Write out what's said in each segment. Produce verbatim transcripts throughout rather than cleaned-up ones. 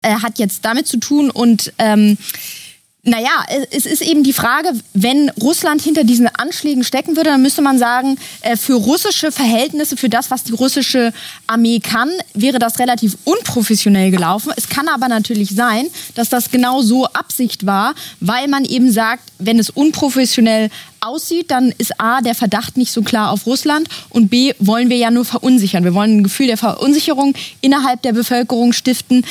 äh, hat jetzt damit zu tun und ähm, naja, es ist eben die Frage, wenn Russland hinter diesen Anschlägen stecken würde, dann müsste man sagen, für russische Verhältnisse, für das, was die russische Armee kann, wäre das relativ unprofessionell gelaufen. Es kann aber natürlich sein, dass das genau so Absicht war, weil man eben sagt, wenn es unprofessionell aussieht, dann ist A, der Verdacht nicht so klar auf Russland und B, wollen wir ja nur verunsichern. Wir wollen ein Gefühl der Verunsicherung innerhalb der Bevölkerung stiften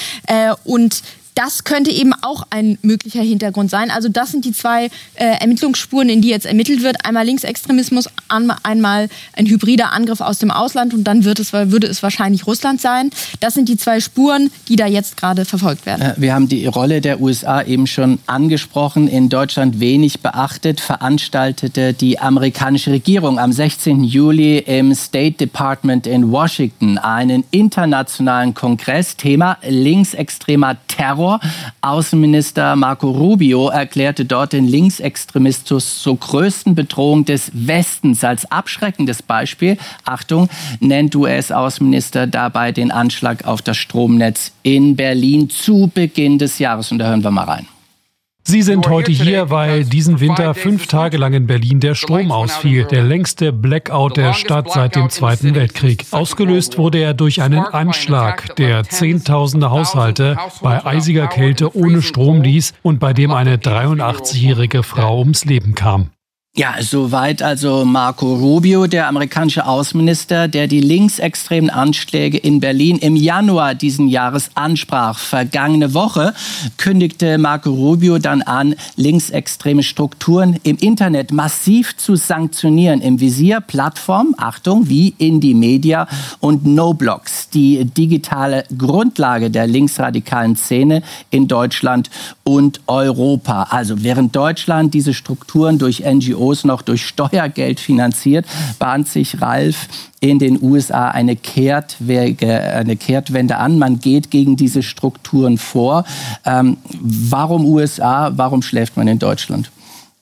und das könnte eben auch ein möglicher Hintergrund sein. Also das sind die zwei äh, Ermittlungsspuren, in die jetzt ermittelt wird. Einmal Linksextremismus, an, einmal ein hybrider Angriff aus dem Ausland und dann wird es, würde es wahrscheinlich Russland sein. Das sind die zwei Spuren, die da jetzt gerade verfolgt werden. Wir haben die Rolle der U S A eben schon angesprochen. In Deutschland wenig beachtet, veranstaltete die amerikanische Regierung am sechzehnten Juli im State Department in Washington einen internationalen Kongress. Thema linksextremer Terror. Außenminister Marco Rubio erklärte dort den Linksextremismus zur größten Bedrohung des Westens. Als abschreckendes Beispiel, Achtung, nennt U S-Außenminister dabei den Anschlag auf das Stromnetz in Berlin zu Beginn des Jahres. Und da hören wir mal rein. Sie sind heute hier, weil diesen Winter fünf Tage lang in Berlin der Strom ausfiel. Der längste Blackout der Stadt seit dem Zweiten Weltkrieg. Ausgelöst wurde er durch einen Anschlag, der Zehntausende Haushalte bei eisiger Kälte ohne Strom ließ und bei dem eine dreiundachtzig-jährige Frau ums Leben kam. Ja, soweit also Marco Rubio, der amerikanische Außenminister, der die linksextremen Anschläge in Berlin im Januar diesen Jahres ansprach. Vergangene Woche kündigte Marco Rubio dann an, linksextreme Strukturen im Internet massiv zu sanktionieren. Im Visier Plattformen, Achtung, wie Indymedia und NoBlocks, die digitale Grundlage der linksradikalen Szene in Deutschland und Europa. Also während Deutschland diese Strukturen durch N G Os noch durch Steuergeld finanziert, bahnt sich Ralf in den U S A eine Kehrtwege, eine Kehrtwende an. Man geht gegen diese Strukturen vor. Ähm, warum U S A? Warum schläft man in Deutschland?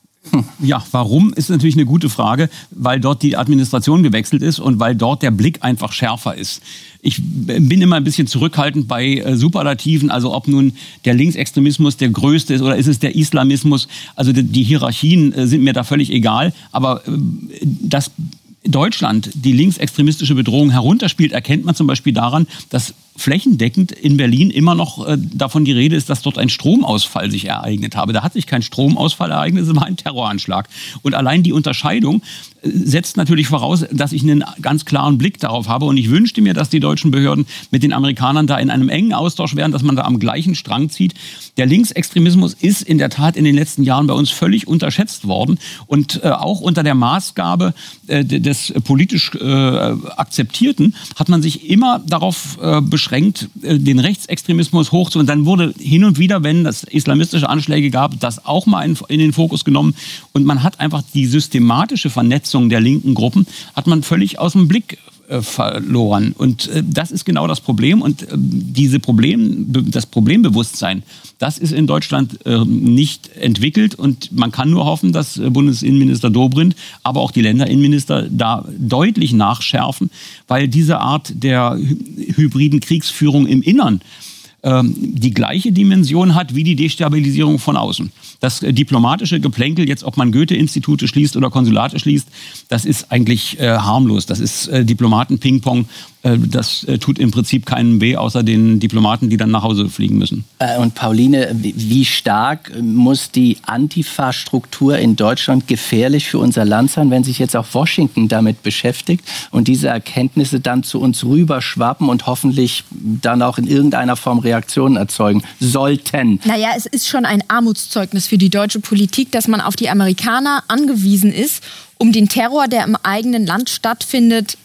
Ja, warum ist natürlich eine gute Frage, weil dort die Administration gewechselt ist und weil dort der Blick einfach schärfer ist. Ich bin immer ein bisschen zurückhaltend bei äh, Superlativen, also ob nun der Linksextremismus der größte ist oder ist es der Islamismus. Also die, die Hierarchien äh, sind mir da völlig egal, aber äh, dass Deutschland die linksextremistische Bedrohung herunterspielt, erkennt man zum Beispiel daran, dass flächendeckend in Berlin immer noch äh, davon die Rede ist, dass dort ein Stromausfall sich ereignet habe. Da hat sich kein Stromausfall ereignet, es war ein Terroranschlag. Und allein die Unterscheidung äh, setzt natürlich voraus, dass ich einen ganz klaren Blick darauf habe. Und ich wünschte mir, dass die deutschen Behörden mit den Amerikanern da in einem engen Austausch wären, dass man da am gleichen Strang zieht. Der Linksextremismus ist in der Tat in den letzten Jahren bei uns völlig unterschätzt worden. Und äh, auch unter der Maßgabe äh, des politisch äh, Akzeptierten hat man sich immer darauf äh, beschränkt, den Rechtsextremismus hochzu. Und dann wurde hin und wieder, wenn es islamistische Anschläge gab, das auch mal in, in den Fokus genommen. Und man hat einfach die systematische Vernetzung der linken Gruppen, hat man völlig aus dem Blick äh, verloren. Und äh, das ist genau das Problem. Und äh, diese Problem, das Problembewusstsein, das ist in Deutschland äh, nicht entwickelt. Und man kann nur hoffen, dass äh, Bundesinnenminister Dobrindt, aber auch die Länderinnenminister da deutlich nachschärfen, weil diese Art der hy- hybriden Kriegsführung im Innern ähm, die gleiche Dimension hat wie die Destabilisierung von außen. Das äh, diplomatische Geplänkel, jetzt ob man Goethe-Institute schließt oder Konsulate schließt, das ist eigentlich äh, harmlos. Das ist äh, Diplomaten-Ping-Pong. Das tut im Prinzip keinen weh, außer den Diplomaten, die dann nach Hause fliegen müssen. Und Pauline, wie stark muss die Antifa-Struktur in Deutschland gefährlich für unser Land sein, wenn sich jetzt auch Washington damit beschäftigt und diese Erkenntnisse dann zu uns rüberschwappen und hoffentlich dann auch in irgendeiner Form Reaktionen erzeugen sollten? Naja, es ist schon ein Armutszeugnis für die deutsche Politik, dass man auf die Amerikaner angewiesen ist, um den Terror, der im eigenen Land stattfindet,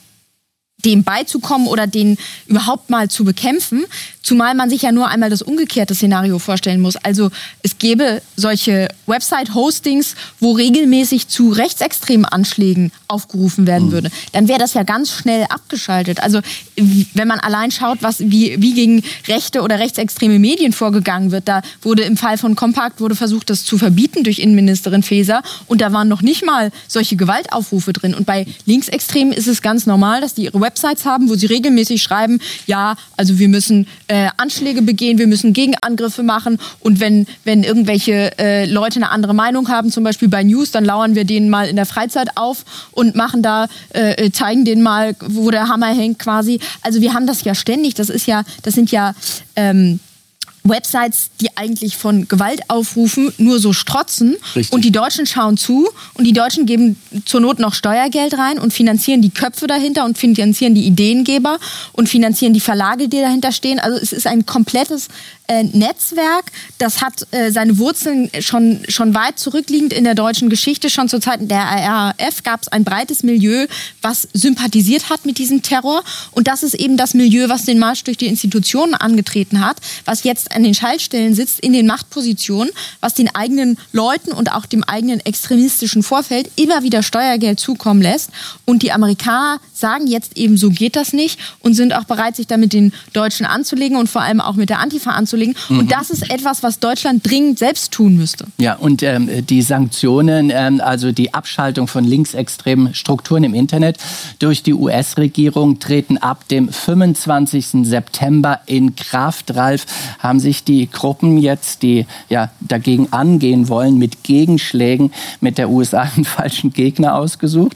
dem beizukommen oder den überhaupt mal zu bekämpfen, zumal man sich ja nur einmal das umgekehrte Szenario vorstellen muss. Also es gäbe solche Website-Hostings, wo regelmäßig zu rechtsextremen Anschlägen aufgerufen werden würde. Dann wäre das ja ganz schnell abgeschaltet. Also wenn man allein schaut, was, wie, wie gegen rechte oder rechtsextreme Medien vorgegangen wird, da wurde im Fall von Kompakt wurde versucht, das zu verbieten durch Innenministerin Faeser und da waren noch nicht mal solche Gewaltaufrufe drin. Und bei Linksextremen ist es ganz normal, dass die ihre Website Websites haben, wo sie regelmäßig schreiben, ja, also wir müssen äh, Anschläge begehen, wir müssen Gegenangriffe machen und wenn, wenn irgendwelche äh, Leute eine andere Meinung haben, zum Beispiel bei News, dann lauern wir denen mal in der Freizeit auf und machen da, äh, zeigen denen mal, wo der Hammer hängt quasi. Also wir haben das ja ständig, das ist ja, das sind ja ähm, Websites, die eigentlich von Gewalt aufrufen, nur so strotzen. Richtig. Und die Deutschen schauen zu und die Deutschen geben zur Not noch Steuergeld rein und finanzieren die Köpfe dahinter und finanzieren die Ideengeber und finanzieren die Verlage, die dahinter stehen. Also es ist ein komplettes äh, Netzwerk, das hat äh, seine Wurzeln schon, schon weit zurückliegend in der deutschen Geschichte. Schon zur Zeit der R A F gab es ein breites Milieu, was sympathisiert hat mit diesem Terror. Und das ist eben das Milieu, was den Marsch durch die Institutionen angetreten hat, was jetzt an den Schaltstellen sitzt, in den Machtpositionen, was den eigenen Leuten und auch dem eigenen extremistischen Vorfeld immer wieder Steuergeld zukommen lässt. Und die Amerikaner sagen jetzt eben, so geht das nicht und sind auch bereit, sich da mit den Deutschen anzulegen und vor allem auch mit der Antifa anzulegen. Mhm. Und das ist etwas, was Deutschland dringend selbst tun müsste. Ja, und ähm, die Sanktionen, ähm, also die Abschaltung von linksextremen Strukturen im Internet durch die U S-Regierung treten ab dem fünfundzwanzigsten September in Kraft. Ralf, haben sich die Gruppen jetzt, die ja dagegen angehen wollen, mit Gegenschlägen mit der U S A einen falschen Gegner ausgesucht?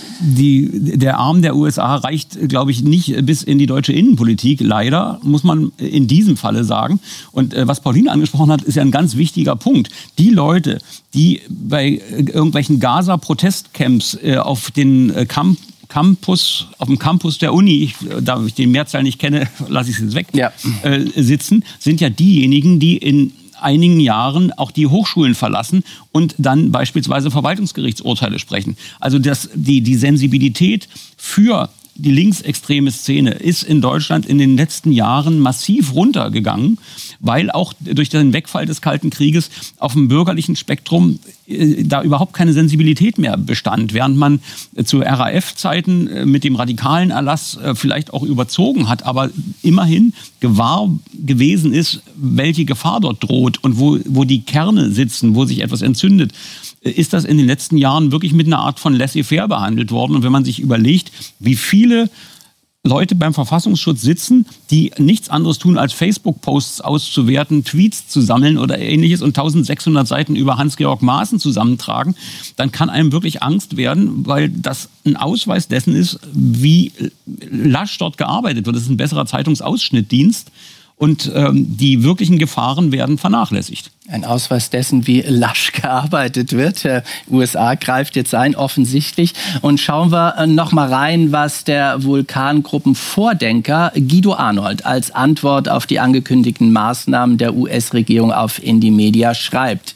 Die, der Arm der U S A reicht, glaube ich, nicht bis in die deutsche Innenpolitik. Leider, muss man in diesem Falle sagen. Und äh, was Pauline angesprochen hat, ist ja ein ganz wichtiger Punkt. Die Leute, die bei irgendwelchen Gaza-Protestcamps äh, auf den äh, Camp Campus, auf dem Campus der Uni, ich, da ich den Mehrzahl nicht kenne, lasse ich es jetzt weg, ja. äh, sitzen, sind ja diejenigen, die in einigen Jahren auch die Hochschulen verlassen und dann beispielsweise Verwaltungsgerichtsurteile sprechen. Also das, die, die Sensibilität für die linksextreme Szene ist in Deutschland in den letzten Jahren massiv runtergegangen, weil auch durch den Wegfall des Kalten Krieges auf dem bürgerlichen Spektrum äh, da überhaupt keine Sensibilität mehr bestand. Während man äh, zu R A F-Zeiten äh, mit dem radikalen Erlass äh, vielleicht auch überzogen hat, aber immerhin gewahr gewesen ist, welche Gefahr dort droht und wo, wo die Kerne sitzen, wo sich etwas entzündet, ist das in den letzten Jahren wirklich mit einer Art von laissez-faire behandelt worden. Und wenn man sich überlegt, wie viele Leute beim Verfassungsschutz sitzen, die nichts anderes tun, als Facebook-Posts auszuwerten, Tweets zu sammeln oder Ähnliches und eintausendsechshundert Seiten über Hans-Georg Maaßen zusammentragen, dann kann einem wirklich Angst werden, weil das ein Ausweis dessen ist, wie lasch dort gearbeitet wird. Das ist ein besserer Zeitungsausschnittdienst. Und ähm, die wirklichen Gefahren werden vernachlässigt. Ein Ausweis dessen, wie lasch gearbeitet wird. Die U S A greift jetzt ein, offensichtlich. Und schauen wir noch mal rein, was der Vulkangruppenvordenker Guido Arnold als Antwort auf die angekündigten Maßnahmen der U S-Regierung auf Indymedia schreibt.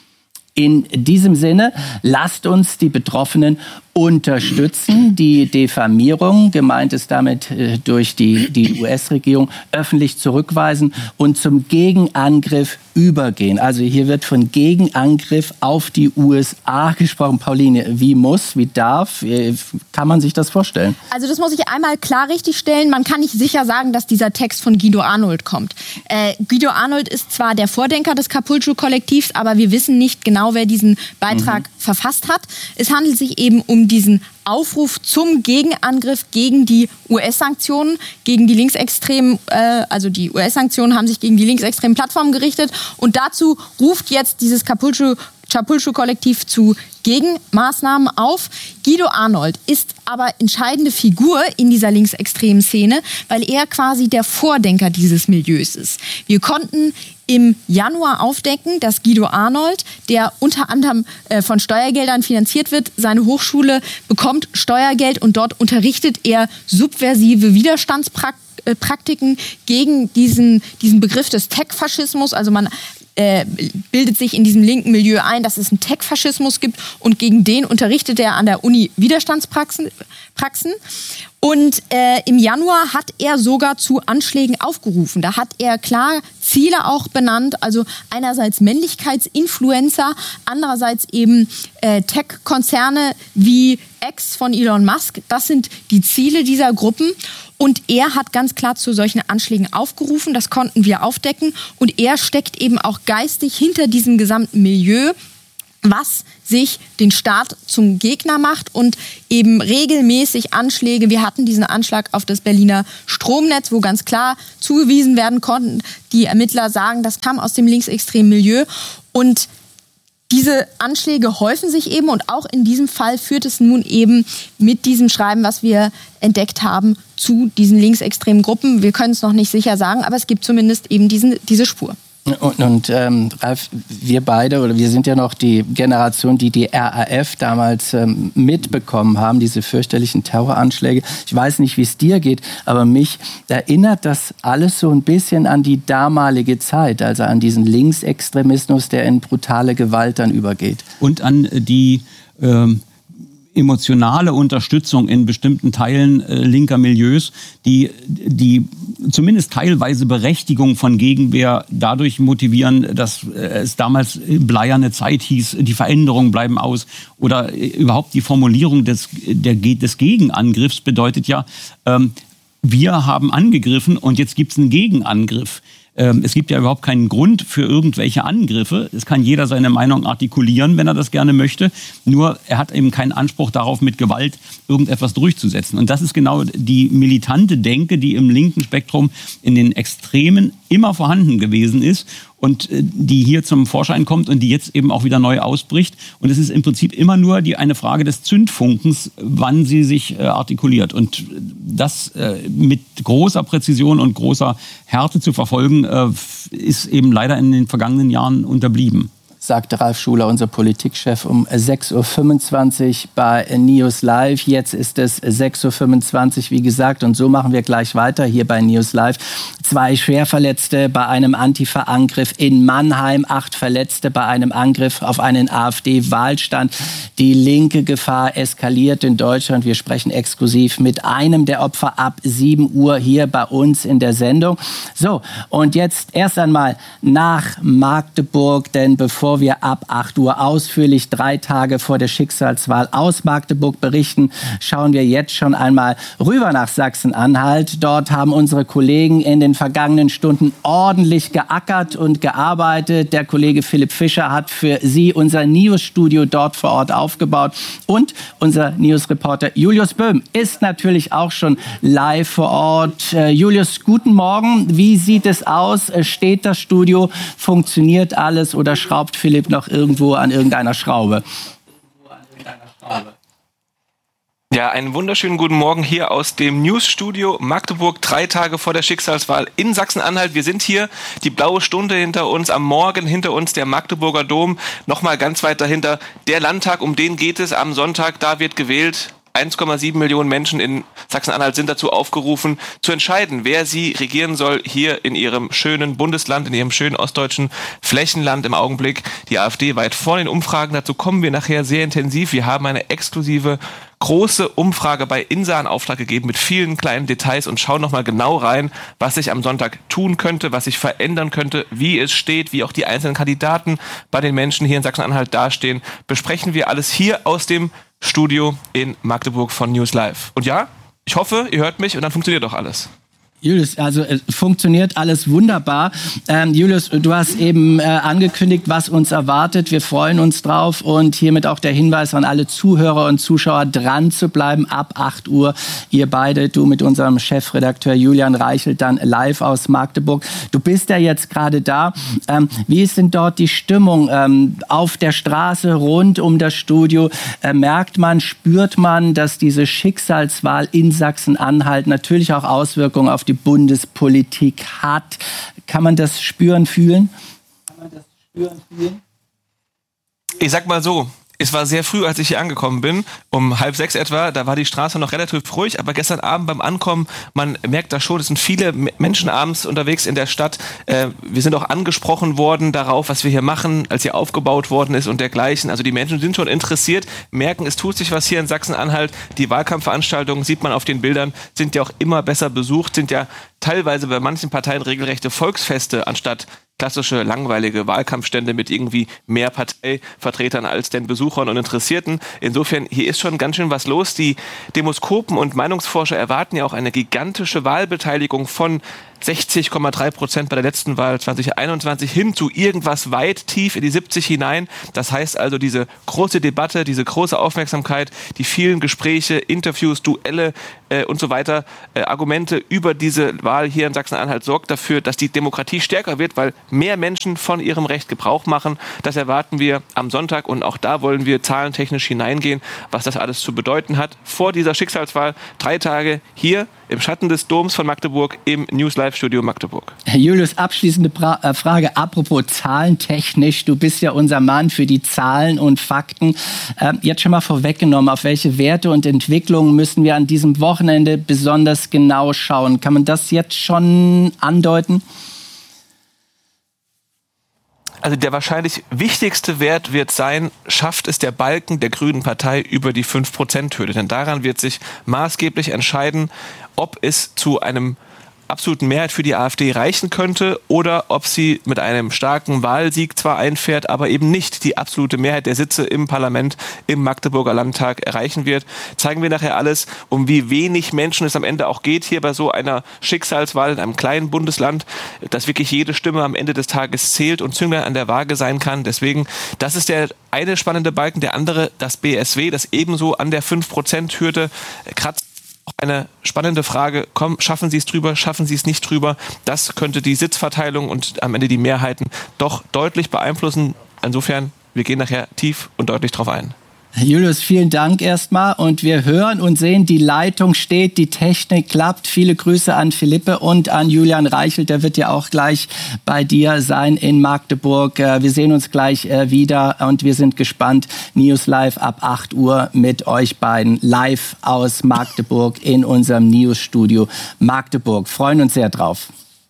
In diesem Sinne, lasst uns die Betroffenen unterstützen, die Diffamierung, gemeint ist damit äh, durch die, die U S-Regierung, öffentlich zurückweisen und zum Gegenangriff übergehen. Also hier wird von Gegenangriff auf die U S A gesprochen. Pauline, wie muss, wie darf, äh, kann man sich das vorstellen? Also das muss ich einmal klar richtig stellen. Man kann nicht sicher sagen, dass dieser Text von Guido Arnold kommt. Äh, Guido Arnold ist zwar der Vordenker des Capulco-Kollektivs, aber wir wissen nicht genau, wer diesen Beitrag mhm. verfasst hat. Es handelt sich eben um diesen Aufruf zum Gegenangriff gegen die U S-Sanktionen, gegen die linksextremen, äh, also die U S-Sanktionen haben sich gegen die linksextremen Plattformen gerichtet und dazu ruft jetzt dieses Capulco Capulco-Kollektiv zu Gegenmaßnahmen auf. Guido Arnold ist aber entscheidende Figur in dieser linksextremen Szene, weil er quasi der Vordenker dieses Milieus ist. Wir konnten im Januar aufdecken, dass Guido Arnold, der unter anderem äh, von Steuergeldern finanziert wird, seine Hochschule bekommt Steuergeld und dort unterrichtet er subversive Widerstandspraktiken gegen diesen, diesen Begriff des Tech-Faschismus. Also man äh, bildet sich in diesem linken Milieu ein, dass es einen Tech-Faschismus gibt und gegen den unterrichtet er an der Uni Widerstandspraxen. Praxen. Und äh, im Januar hat er sogar zu Anschlägen aufgerufen. Da hat er klar Ziele auch benannt, also einerseits Männlichkeitsinfluencer, andererseits eben äh, Tech-Konzerne wie X von Elon Musk. Das sind die Ziele dieser Gruppen. Und er hat ganz klar zu solchen Anschlägen aufgerufen. Das konnten wir aufdecken. Und er steckt eben auch geistig hinter diesem gesamten Milieu. was sich den Staat zum Gegner macht und eben regelmäßig Anschläge. Wir hatten diesen Anschlag auf das Berliner Stromnetz, wo ganz klar zugewiesen werden konnten. Die Ermittler sagen, das kam aus dem linksextremen Milieu. Und diese Anschläge häufen sich eben und auch in diesem Fall führt es nun eben mit diesem Schreiben, was wir entdeckt haben, zu diesen linksextremen Gruppen. Wir können es noch nicht sicher sagen, aber es gibt zumindest eben diesen, diese Spur. Und, und ähm, Ralf, wir beide, oder wir sind ja noch die Generation, die die R A F damals ähm, mitbekommen haben, diese fürchterlichen Terroranschläge. Ich weiß nicht, wie es dir geht, aber mich erinnert das alles so ein bisschen an die damalige Zeit, also an diesen Linksextremismus, der in brutale Gewalt dann übergeht. Und an die ähm emotionale Unterstützung in bestimmten Teilen äh, linker Milieus, die, die zumindest teilweise Berechtigung von Gegenwehr dadurch motivieren, dass äh, es damals bleierne Zeit hieß, die Veränderungen bleiben aus. Oder äh, überhaupt die Formulierung des, der, des Gegenangriffs bedeutet ja, ähm, wir haben angegriffen und jetzt gibt es einen Gegenangriff. Es gibt ja überhaupt keinen Grund für irgendwelche Angriffe. Es kann jeder seine Meinung artikulieren, wenn er das gerne möchte. Nur er hat eben keinen Anspruch darauf, mit Gewalt irgendetwas durchzusetzen. Und das ist genau die militante Denke, die im linken Spektrum in den Extremen immer vorhanden gewesen ist und die hier zum Vorschein kommt und die jetzt eben auch wieder neu ausbricht. Und es ist im Prinzip immer nur die, eine Frage des Zündfunkens, wann sie sich äh, artikuliert. Und das äh, mit großer Präzision und großer Härte zu verfolgen, äh, ist eben leider in den vergangenen Jahren unterblieben. Sagte Ralf Schuler, unser Politikchef, um sechs Uhr fünfundzwanzig bei News Live. Jetzt ist es sechs Uhr fünfundzwanzig, wie gesagt, und so machen wir gleich weiter hier bei News Live. Zwei Schwerverletzte bei einem Antifa-Angriff in Mannheim, acht Verletzte bei einem Angriff auf einen AfD-Wahlstand. Die linke Gefahr eskaliert in Deutschland. Wir sprechen exklusiv mit einem der Opfer ab sieben Uhr hier bei uns in der Sendung. So, und jetzt erst einmal nach Magdeburg, denn bevor wir ab acht Uhr ausführlich drei Tage vor der Schicksalswahl aus Magdeburg berichten, schauen wir jetzt schon einmal rüber nach Sachsen-Anhalt. Dort haben unsere Kollegen in den vergangenen Stunden ordentlich geackert und gearbeitet. Der Kollege Philipp Fischer hat für Sie unser News-Studio dort vor Ort aufgebaut. Und unser News-Reporter Julius Böhm ist natürlich auch schon live vor Ort. Äh, Julius, guten Morgen. Wie sieht es aus? Steht das Studio? Funktioniert alles oder schraubt Philipp noch irgendwo an irgendeiner Schraube? Ja, einen wunderschönen guten Morgen hier aus dem Newsstudio Magdeburg, drei Tage vor der Schicksalswahl in Sachsen-Anhalt. Wir sind hier, die blaue Stunde hinter uns, am Morgen hinter uns der Magdeburger Dom, nochmal ganz weit dahinter der Landtag, um den geht es am Sonntag, da wird gewählt. eins Komma sieben Millionen Menschen in Sachsen-Anhalt sind dazu aufgerufen, zu entscheiden, wer sie regieren soll hier in ihrem schönen Bundesland, in ihrem schönen ostdeutschen Flächenland im Augenblick. Die AfD weit vor den Umfragen, dazu kommen wir nachher sehr intensiv. Wir haben eine exklusive große Umfrage bei INSA in Auftrag gegeben mit vielen kleinen Details und schauen nochmal genau rein, was sich am Sonntag tun könnte, was sich verändern könnte, wie es steht, wie auch die einzelnen Kandidaten bei den Menschen hier in Sachsen-Anhalt dastehen. Besprechen wir alles hier aus dem Studio in Magdeburg von News Live. Und ja, ich hoffe, ihr hört mich und dann funktioniert doch alles. Julius, also es funktioniert alles wunderbar. Ähm, Julius, du hast eben äh, angekündigt, was uns erwartet. Wir freuen uns drauf und hiermit auch der Hinweis an alle Zuhörer und Zuschauer, dran zu bleiben ab acht Uhr. Ihr beide, du mit unserem Chefredakteur Julian Reichelt, dann live aus Magdeburg. Du bist ja jetzt gerade da. Ähm, wie ist denn dort die Stimmung ähm, auf der Straße rund um das Studio? Äh, merkt man, spürt man, dass diese Schicksalswahl in Sachsen-Anhalt natürlich auch Auswirkungen auf die Bundespolitik hat? Kann man das spüren, fühlen? Kann man das spüren, fühlen? Ich sag mal so, es war sehr früh, als ich hier angekommen bin, um halb sechs etwa, da war die Straße noch relativ ruhig, aber gestern Abend beim Ankommen, man merkt da schon, es sind viele Menschen abends unterwegs in der Stadt. Äh, wir sind auch angesprochen worden darauf, was wir hier machen, als hier aufgebaut worden ist und dergleichen. Also die Menschen sind schon interessiert, merken, es tut sich was hier in Sachsen-Anhalt. Die Wahlkampfveranstaltungen, sieht man auf den Bildern, sind ja auch immer besser besucht, sind ja teilweise bei manchen Parteien regelrechte Volksfeste anstatt klassische langweilige Wahlkampfstände mit irgendwie mehr Parteivertretern als den Besuchern und Interessierten. Insofern, hier ist schon ganz schön was los. Die Demoskopen und Meinungsforscher erwarten ja auch eine gigantische Wahlbeteiligung von sechzig Komma drei Prozent bei der letzten Wahl zwanzig einundzwanzig hin zu irgendwas weit tief in die siebzig hinein. Das heißt also, diese große Debatte, diese große Aufmerksamkeit, die vielen Gespräche, Interviews, Duelle äh, und so weiter, äh, Argumente über diese Wahl hier in Sachsen-Anhalt sorgt dafür, dass die Demokratie stärker wird, weil mehr Menschen von ihrem Recht Gebrauch machen. Das erwarten wir am Sonntag und auch da wollen wir zahlentechnisch hineingehen, was das alles zu bedeuten hat. Vor dieser Schicksalswahl drei Tage hier im Schatten des Doms von Magdeburg im News Live Studio Magdeburg. Herr Julius, abschließende pra- äh, Frage, apropos zahlentechnisch, du bist ja unser Mann für die Zahlen und Fakten. Ähm, jetzt schon mal vorweggenommen, auf welche Werte und Entwicklungen müssen wir an diesem Wochenende besonders genau schauen? Kann man das jetzt schon andeuten? Also der wahrscheinlich wichtigste Wert wird sein, schafft es der Balken der Grünen Partei über die fünf Prozent Hürde. Denn daran wird sich maßgeblich entscheiden, ob es zu einem absoluten Mehrheit für die AfD reichen könnte oder ob sie mit einem starken Wahlsieg zwar einfährt, aber eben nicht die absolute Mehrheit der Sitze im Parlament, im Magdeburger Landtag erreichen wird. Zeigen wir nachher alles, um wie wenig Menschen es am Ende auch geht hier bei so einer Schicksalswahl in einem kleinen Bundesland, dass wirklich jede Stimme am Ende des Tages zählt und Zünglein an der Waage sein kann. Deswegen, das ist der eine spannende Balken, der andere das B S W, das ebenso an der fünf Prozent Hürde kratzt. Auch eine spannende Frage, komm, schaffen Sie es drüber, schaffen Sie es nicht drüber? Das könnte die Sitzverteilung und am Ende die Mehrheiten doch deutlich beeinflussen. Insofern, wir gehen nachher tief und deutlich drauf ein. Julius, vielen Dank erstmal und wir hören und sehen, die Leitung steht, die Technik klappt. Viele Grüße an Philippe und an Julian Reichelt, der wird ja auch gleich bei dir sein in Magdeburg. Wir sehen uns gleich wieder und wir sind gespannt. News Live ab acht Uhr mit euch beiden live aus Magdeburg in unserem News Studio Magdeburg. Freuen uns sehr drauf.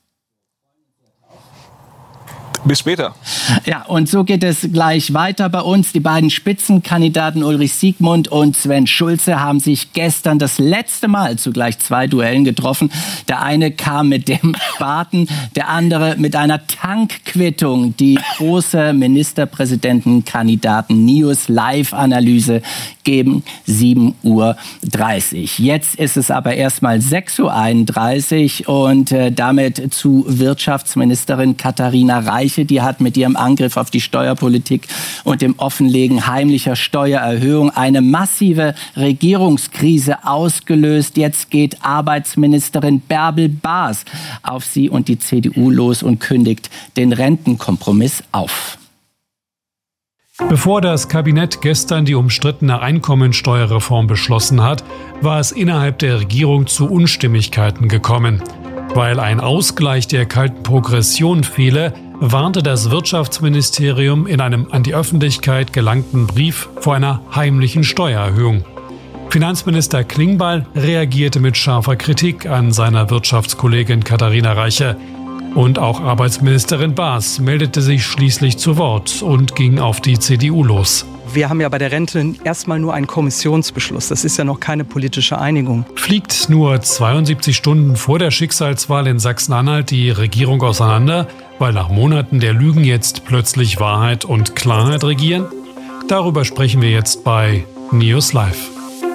Bis später. Ja, und so geht es gleich weiter bei uns. Die beiden Spitzenkandidaten Ulrich Siegmund und Sven Schulze haben sich gestern das letzte Mal zu gleich zwei Duellen getroffen. Der eine kam mit dem Spaten, der andere mit einer Tankquittung. Die große Ministerpräsidentenkandidaten News Live-Analyse geben sieben Uhr dreißig. Jetzt ist es aber erstmal sechs Uhr einunddreißig und äh, damit zu Wirtschaftsministerin Katharina Reiche. Die hat mit ihrem Angriff auf die Steuerpolitik und dem Offenlegen heimlicher Steuererhöhung eine massive Regierungskrise ausgelöst. Jetzt geht Arbeitsministerin Bärbel Baas auf sie und die C D U los und kündigt den Rentenkompromiss auf. Bevor das Kabinett gestern die umstrittene Einkommensteuerreform beschlossen hat, war es innerhalb der Regierung zu Unstimmigkeiten gekommen. Weil ein Ausgleich der kalten Progression fehle, warnte das Wirtschaftsministerium in einem an die Öffentlichkeit gelangten Brief vor einer heimlichen Steuererhöhung. Finanzminister Klingbeil reagierte mit scharfer Kritik an seiner Wirtschaftskollegin Katharina Reiche. Und auch Arbeitsministerin Baas meldete sich schließlich zu Wort und ging auf die C D U los. Wir haben ja bei der Rente erstmal nur einen Kommissionsbeschluss. Das ist ja noch keine politische Einigung. Fliegt nur zweiundsiebzig Stunden vor der Schicksalswahl in Sachsen-Anhalt die Regierung auseinander, weil nach Monaten der Lügen jetzt plötzlich Wahrheit und Klarheit regieren? Darüber sprechen wir jetzt bei News Live.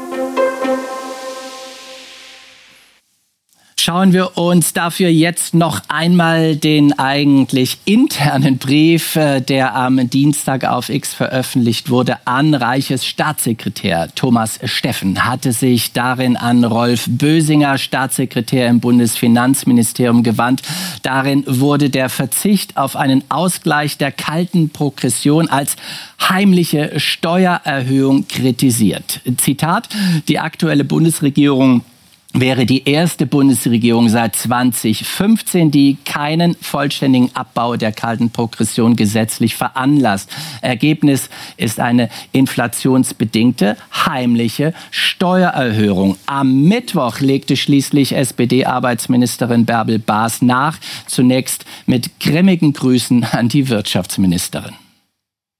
Schauen wir uns dafür jetzt noch einmal den eigentlich internen Brief, der am Dienstag auf X veröffentlicht wurde, an Reiches Staatssekretär Thomas Steffen. Hatte sich darin an Rolf Bösinger, Staatssekretär im Bundesfinanzministerium, gewandt. Darin wurde der Verzicht auf einen Ausgleich der kalten Progression als heimliche Steuererhöhung kritisiert. Zitat: Die aktuelle Bundesregierung wäre die erste Bundesregierung seit zweitausendfünfzehn, die keinen vollständigen Abbau der kalten Progression gesetzlich veranlasst. Ergebnis ist eine inflationsbedingte, heimliche Steuererhöhung. Am Mittwoch legte schließlich S P D-Arbeitsministerin Bärbel Baas nach, zunächst mit grimmigen Grüßen an die Wirtschaftsministerin.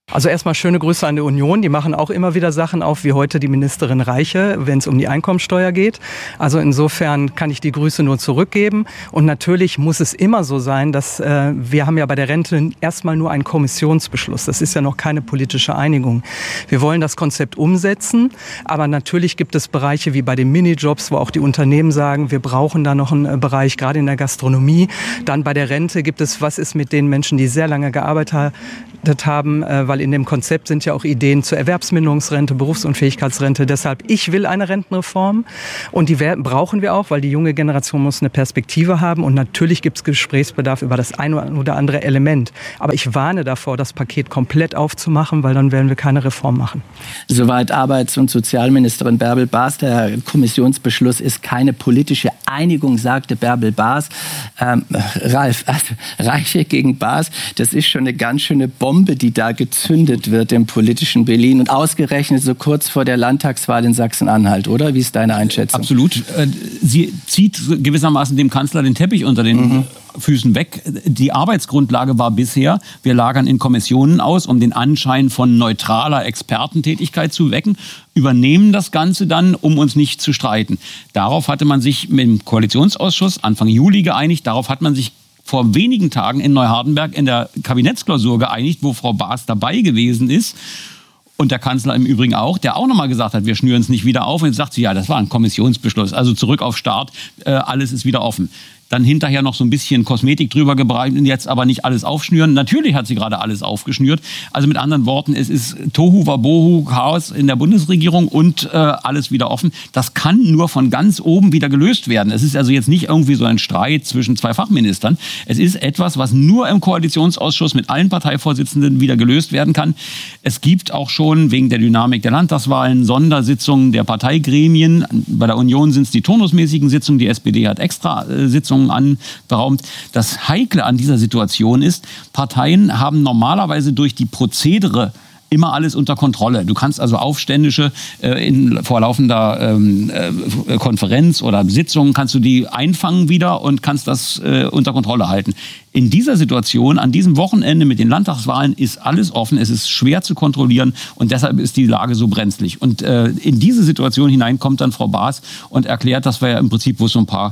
Also erstmal schöne Grüße an die Union. Die machen auch immer wieder Sachen auf, wie heute die Ministerin Reiche, wenn es um die Einkommensteuer geht. Also insofern kann ich die Grüße nur zurückgeben. Und natürlich muss es immer so sein, dass äh, wir haben ja bei der Rente erstmal nur einen Kommissionsbeschluss. Das ist ja noch keine politische Einigung. Wir wollen das Konzept umsetzen, aber natürlich gibt es Bereiche wie bei den Minijobs, wo auch die Unternehmen sagen, wir brauchen da noch einen Bereich, gerade in der Gastronomie. Dann bei der Rente gibt es, was ist mit den Menschen, die sehr lange gearbeitet haben, äh, weil in dem Konzept sind ja auch Ideen zur Erwerbsminderungsrente, Berufsunfähigkeitsrente. Deshalb, ich will eine Rentenreform und die brauchen wir auch, weil die junge Generation muss eine Perspektive haben und natürlich gibt es Gesprächsbedarf über das eine oder andere Element. Aber ich warne davor, das Paket komplett aufzumachen, weil dann werden wir keine Reform machen. Soweit Arbeits- und Sozialministerin Bärbel Baas. Der Kommissionsbeschluss ist keine politische Einigung, sagte Bärbel Baas. Ähm, Ralf, also Reiche gegen Baas, das ist schon eine ganz schöne Bombe, die da gezündet wird im politischen Berlin und ausgerechnet so kurz vor der Landtagswahl in Sachsen-Anhalt, oder? Wie ist deine Einschätzung? Absolut. Sie zieht gewissermaßen dem Kanzler den Teppich unter den mhm. Füßen weg. Die Arbeitsgrundlage war bisher, wir lagern in Kommissionen aus, um den Anschein von neutraler Expertentätigkeit zu wecken, übernehmen das Ganze dann, um uns nicht zu streiten. Darauf hatte man sich mit dem Koalitionsausschuss Anfang Juli geeinigt, darauf hat man sich vor wenigen Tagen in Neuhardenberg in der Kabinettsklausur geeinigt, wo Frau Baas dabei gewesen ist. Und der Kanzler im Übrigen auch, der auch nochmal gesagt hat, wir schnüren es nicht wieder auf. Und jetzt sagt sie, ja, das war ein Kommissionsbeschluss. Also zurück auf Start, äh, alles ist wieder offen. Dann hinterher noch so ein bisschen Kosmetik drüber gebreitet und jetzt aber nicht alles aufschnüren. Natürlich hat sie gerade alles aufgeschnürt. Also mit anderen Worten, es ist Tohu Wabohu, Chaos in der Bundesregierung und äh, alles wieder offen. Das kann nur von ganz oben wieder gelöst werden. Es ist also jetzt nicht irgendwie so ein Streit zwischen zwei Fachministern. Es ist etwas, was nur im Koalitionsausschuss mit allen Parteivorsitzenden wieder gelöst werden kann. Es gibt auch schon wegen der Dynamik der Landtagswahlen Sondersitzungen der Parteigremien. Bei der Union sind es die turnusmäßigen Sitzungen. Die S P D hat extra äh, Sitzungen anberaumt. Das Heikle an dieser Situation ist, Parteien haben normalerweise durch die Prozedere immer alles unter Kontrolle. Du kannst also Aufständische äh, in vorlaufender ähm, äh, Konferenz oder Sitzung, kannst du die einfangen wieder und kannst das äh, unter Kontrolle halten. In dieser Situation, an diesem Wochenende mit den Landtagswahlen, ist alles offen. Es ist schwer zu kontrollieren und deshalb ist die Lage so brenzlig. Und äh, in diese Situation hinein kommt dann Frau Baas und erklärt, dass wir ja im Prinzip wo so ein paar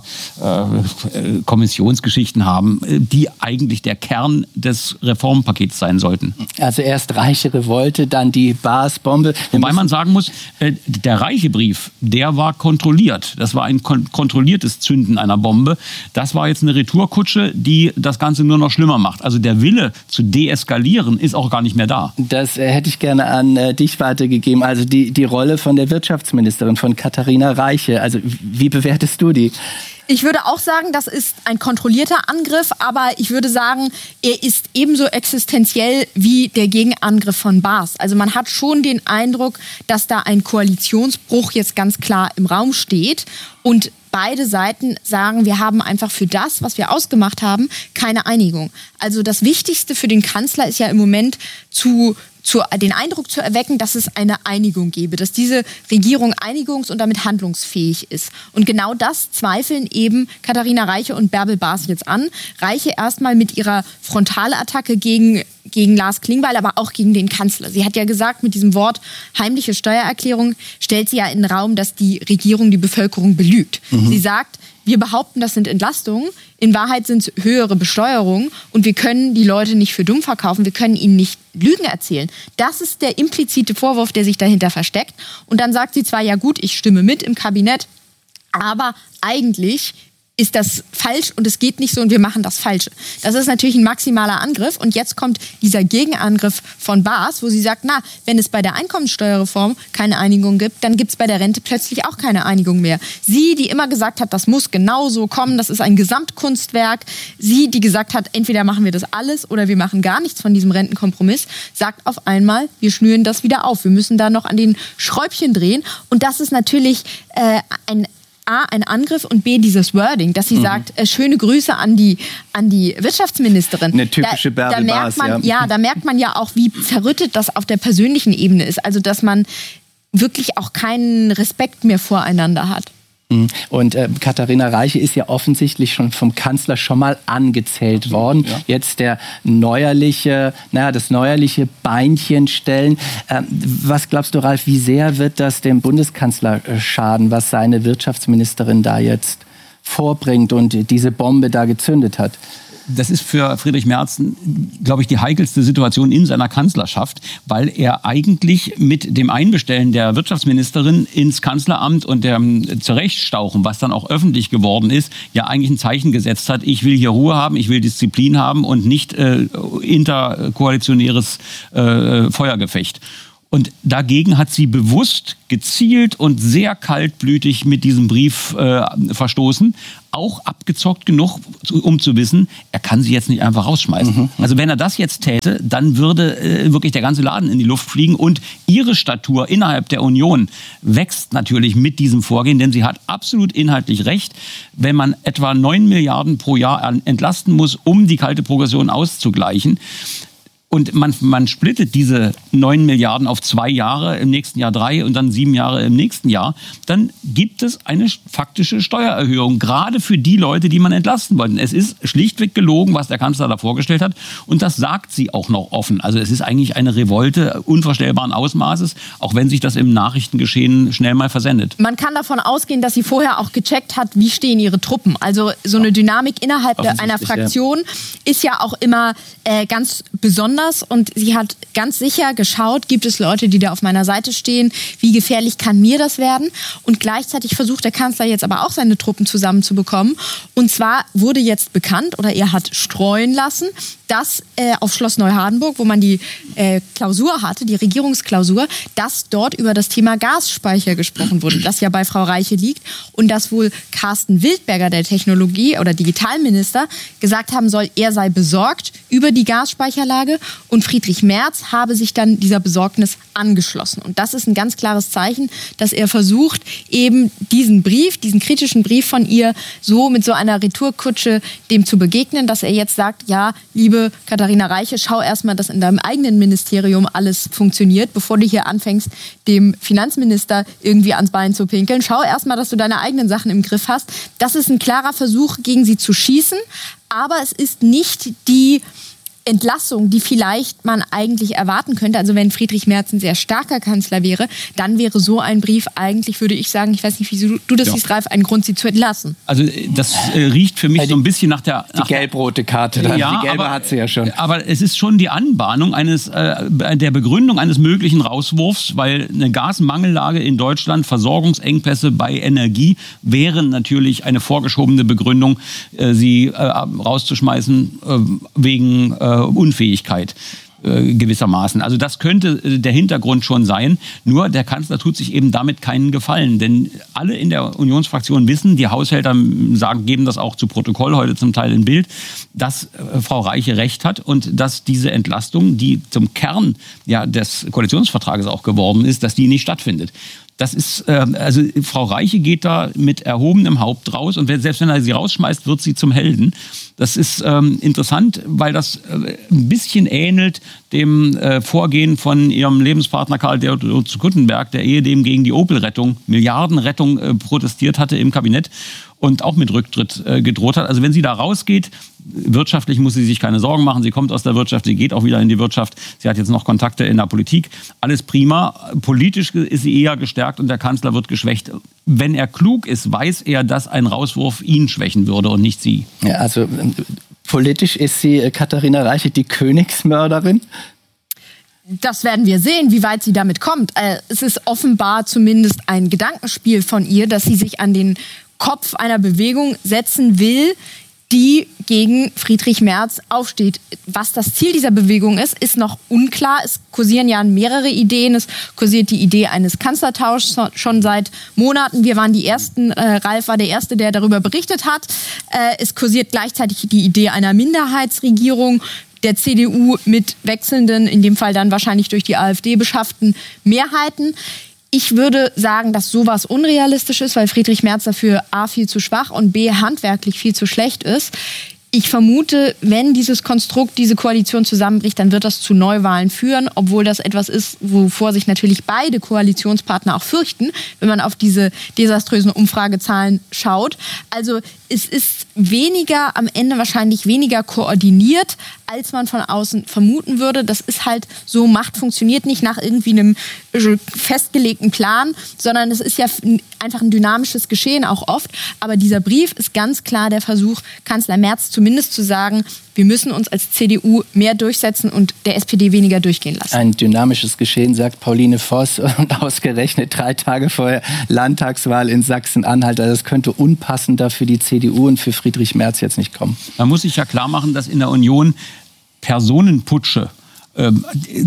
äh, Kommissionsgeschichten haben, die eigentlich der Kern des Reformpakets sein sollten. Also erst Reiche Revolte, dann die Baas-Bombe. Wobei man sagen muss, äh, der Reiche-Brief, der war kontrolliert. Das war ein kon- kontrolliertes Zünden einer Bombe. Das war jetzt eine Retourkutsche, die das Ganze nur noch schlimmer macht. Also der Wille zu deeskalieren ist auch gar nicht mehr da. Das äh, hätte ich gerne an äh, dich weitergegeben. Also die, die Rolle von der Wirtschaftsministerin, von Katharina Reiche. Also wie bewertest du die? Ich würde auch sagen, das ist ein kontrollierter Angriff, aber ich würde sagen, er ist ebenso existenziell wie der Gegenangriff von Baas. Also man hat schon den Eindruck, dass da ein Koalitionsbruch jetzt ganz klar im Raum steht und beide Seiten sagen, wir haben einfach für das, was wir ausgemacht haben, keine Einigung. Also das Wichtigste für den Kanzler ist ja im Moment zu Zu, den Eindruck zu erwecken, dass es eine Einigung gäbe, dass diese Regierung einigungs- und damit handlungsfähig ist. Und genau das zweifeln eben Katharina Reiche und Bärbel Baas jetzt an. Reiche erstmal mit ihrer Frontalattacke gegen, gegen Lars Klingbeil, aber auch gegen den Kanzler. Sie hat ja gesagt, mit diesem Wort heimliche Steuererklärung stellt sie ja in den Raum, dass die Regierung die Bevölkerung belügt. Mhm. Sie sagt, wir behaupten, das sind Entlastungen. In Wahrheit sind es höhere Besteuerungen und wir können die Leute nicht für dumm verkaufen. Wir können ihnen nicht Lügen erzählen. Das ist der implizite Vorwurf, der sich dahinter versteckt. Und dann sagt sie zwar, ja gut, ich stimme mit im Kabinett, aber eigentlich ist das falsch und es geht nicht so und wir machen das Falsche. Das ist natürlich ein maximaler Angriff und jetzt kommt dieser Gegenangriff von Baas, wo sie sagt, na, wenn es bei der Einkommensteuerreform keine Einigung gibt, dann gibt es bei der Rente plötzlich auch keine Einigung mehr. Sie, die immer gesagt hat, das muss genauso kommen, das ist ein Gesamtkunstwerk, sie, die gesagt hat, entweder machen wir das alles oder wir machen gar nichts von diesem Rentenkompromiss, sagt auf einmal, wir schnüren das wieder auf. Wir müssen da noch an den Schräubchen drehen und das ist natürlich äh, ein A, ein Angriff und B, dieses Wording, dass sie mhm. sagt, äh, schöne Grüße an die, an die Wirtschaftsministerin. Eine typische da, Bärbel da Baas, merkt man, ja. ja, da merkt man ja auch, wie zerrüttet das auf der persönlichen Ebene ist. Also, dass man wirklich auch keinen Respekt mehr voreinander hat. Und äh, Katharina Reiche ist ja offensichtlich schon vom Kanzler schon mal angezählt worden. Ja. Jetzt der neuerliche, naja, das neuerliche Beinchen stellen. Ähm, was glaubst du, Ralf, wie sehr wird das dem Bundeskanzler äh, schaden, was seine Wirtschaftsministerin da jetzt vorbringt und diese Bombe da gezündet hat? Das ist für Friedrich Merz, glaube ich, die heikelste Situation in seiner Kanzlerschaft, weil er eigentlich mit dem Einbestellen der Wirtschaftsministerin ins Kanzleramt und dem Zurechtstauchen, was dann auch öffentlich geworden ist, ja eigentlich ein Zeichen gesetzt hat, ich will hier Ruhe haben, ich will Disziplin haben und nicht äh, interkoalitionäres äh, Feuergefecht. Und dagegen hat sie bewusst, gezielt und sehr kaltblütig mit diesem Brief äh, verstoßen. Auch abgezockt genug, um zu wissen, er kann sie jetzt nicht einfach rausschmeißen. Mhm. Also wenn er das jetzt täte, dann würde äh, wirklich der ganze Laden in die Luft fliegen. Und ihre Statur innerhalb der Union wächst natürlich mit diesem Vorgehen, denn sie hat absolut inhaltlich recht. Wenn man etwa neun Milliarden pro Jahr entlasten muss, um die kalte Progression auszugleichen, und man, man splittet diese neun Milliarden auf zwei Jahre, im nächsten Jahr drei und dann sieben Jahre im nächsten Jahr, dann gibt es eine faktische Steuererhöhung, gerade für die Leute, die man entlasten wollte. Es ist schlichtweg gelogen, was der Kanzler da vorgestellt hat, und das sagt sie auch noch offen. Also es ist eigentlich eine Revolte unvorstellbaren Ausmaßes, auch wenn sich das im Nachrichtengeschehen schnell mal versendet. Man kann davon ausgehen, dass sie vorher auch gecheckt hat, wie stehen ihre Truppen. Also so eine Dynamik innerhalb einer Fraktion ja. ist ja auch immer äh, ganz besonders. Und sie hat ganz sicher geschaut, gibt es Leute, die da auf meiner Seite stehen, wie gefährlich kann mir das werden? Und gleichzeitig versucht der Kanzler jetzt aber auch seine Truppen zusammenzubekommen. Und zwar wurde jetzt bekannt, oder er hat streuen lassen, dass äh, auf Schloss Neuhardenburg, wo man die äh, Klausur hatte, die Regierungsklausur, dass dort über das Thema Gasspeicher gesprochen wurde, das ja bei Frau Reiche liegt, und dass wohl Carsten Wildberger, der Technologie- oder Digitalminister, gesagt haben soll, er sei besorgt über die Gasspeicherlage, und Friedrich Merz habe sich dann dieser Besorgnis angeschlossen. Und das ist ein ganz klares Zeichen, dass er versucht, eben diesen Brief, diesen kritischen Brief von ihr, so mit so einer Retourkutsche dem zu begegnen, dass er jetzt sagt, ja, liebe Katharina Reiche, schau erstmal, dass in deinem eigenen Ministerium alles funktioniert, bevor du hier anfängst, dem Finanzminister irgendwie ans Bein zu pinkeln. Schau erstmal, dass du deine eigenen Sachen im Griff hast. Das ist ein klarer Versuch, gegen sie zu schießen, aber es ist nicht die Entlassung, die vielleicht man eigentlich erwarten könnte. Also wenn Friedrich Merz ein sehr starker Kanzler wäre, dann wäre so ein Brief eigentlich, würde ich sagen, ich weiß nicht, wie du das ja. siehst, Ralf, ein Grund, sie zu entlassen. Also das äh, riecht für mich die, so ein bisschen nach der... Die gelb-rote Karte, dann. Ja, die gelbe aber, hat sie ja schon. Aber es ist schon die Anbahnung eines, äh, der Begründung eines möglichen Rauswurfs, weil eine Gasmangellage in Deutschland, Versorgungsengpässe bei Energie wären natürlich eine vorgeschobene Begründung, äh, sie äh, rauszuschmeißen äh, wegen... Äh, Unfähigkeit äh, gewissermaßen. Also das könnte äh, der Hintergrund schon sein. Nur der Kanzler tut sich eben damit keinen Gefallen. Denn alle in der Unionsfraktion wissen, die Haushälter sagen, geben das auch zu Protokoll, heute zum Teil in Bild, dass äh, Frau Reiche recht hat und dass diese Entlastung, die zum Kern ja, des Koalitionsvertrages auch geworden ist, dass die nicht stattfindet. Das ist, äh, also Frau Reiche geht da mit erhobenem Haupt raus, und wenn, selbst wenn er sie rausschmeißt, wird sie zum Helden. Das ist ähm, interessant, weil das äh, ein bisschen ähnelt dem äh, Vorgehen von ihrem Lebenspartner Karl zu Guttenberg, der ehedem gegen die Opel-Rettung, Milliardenrettung äh, protestiert hatte im Kabinett und auch mit Rücktritt äh, gedroht hat. Also wenn sie da rausgeht, wirtschaftlich muss sie sich keine Sorgen machen. Sie kommt aus der Wirtschaft, sie geht auch wieder in die Wirtschaft. Sie hat jetzt noch Kontakte in der Politik. Alles prima. Politisch ist sie eher gestärkt und der Kanzler wird geschwächt. Wenn er klug ist, weiß er, dass ein Rauswurf ihn schwächen würde und nicht sie. Ja, also politisch ist sie, äh, Katharina Reiche, die Königsmörderin. Das werden wir sehen, wie weit sie damit kommt. Äh, es ist offenbar zumindest ein Gedankenspiel von ihr, dass sie sich an den Kopf einer Bewegung setzen will, die gegen Friedrich Merz aufsteht. Was das Ziel dieser Bewegung ist, ist noch unklar. Es kursieren ja mehrere Ideen. Es kursiert die Idee eines Kanzlertauschs schon seit Monaten. Wir waren die Ersten, äh, Ralf war der Erste, der darüber berichtet hat. Äh, es kursiert gleichzeitig die Idee einer Minderheitsregierung der C D U mit wechselnden, in dem Fall dann wahrscheinlich durch die AfD beschafften Mehrheiten. Ich würde sagen, dass sowas unrealistisch ist, weil Friedrich Merz dafür A, viel zu schwach und B, handwerklich viel zu schlecht ist. Ich vermute, wenn dieses Konstrukt, diese Koalition zusammenbricht, dann wird das zu Neuwahlen führen, obwohl das etwas ist, wovor sich natürlich beide Koalitionspartner auch fürchten, wenn man auf diese desaströsen Umfragezahlen schaut. Also es ist weniger, am Ende wahrscheinlich weniger koordiniert, als man von außen vermuten würde. Das ist halt so, Macht funktioniert nicht nach irgendwie einem festgelegten Plan, sondern es ist ja einfach ein dynamisches Geschehen auch oft. Aber dieser Brief ist ganz klar der Versuch, Kanzler Merz zumindest zu sagen, wir müssen uns als C D U mehr durchsetzen und der S P D weniger durchgehen lassen. Ein dynamisches Geschehen, sagt Pauline Voss, und ausgerechnet drei Tage vor der Landtagswahl in Sachsen-Anhalt. Also das könnte unpassender für die C D U und für Friedrich Merz jetzt nicht kommen. Man muss sich ja klar machen, dass in der Union Personenputsche ähm,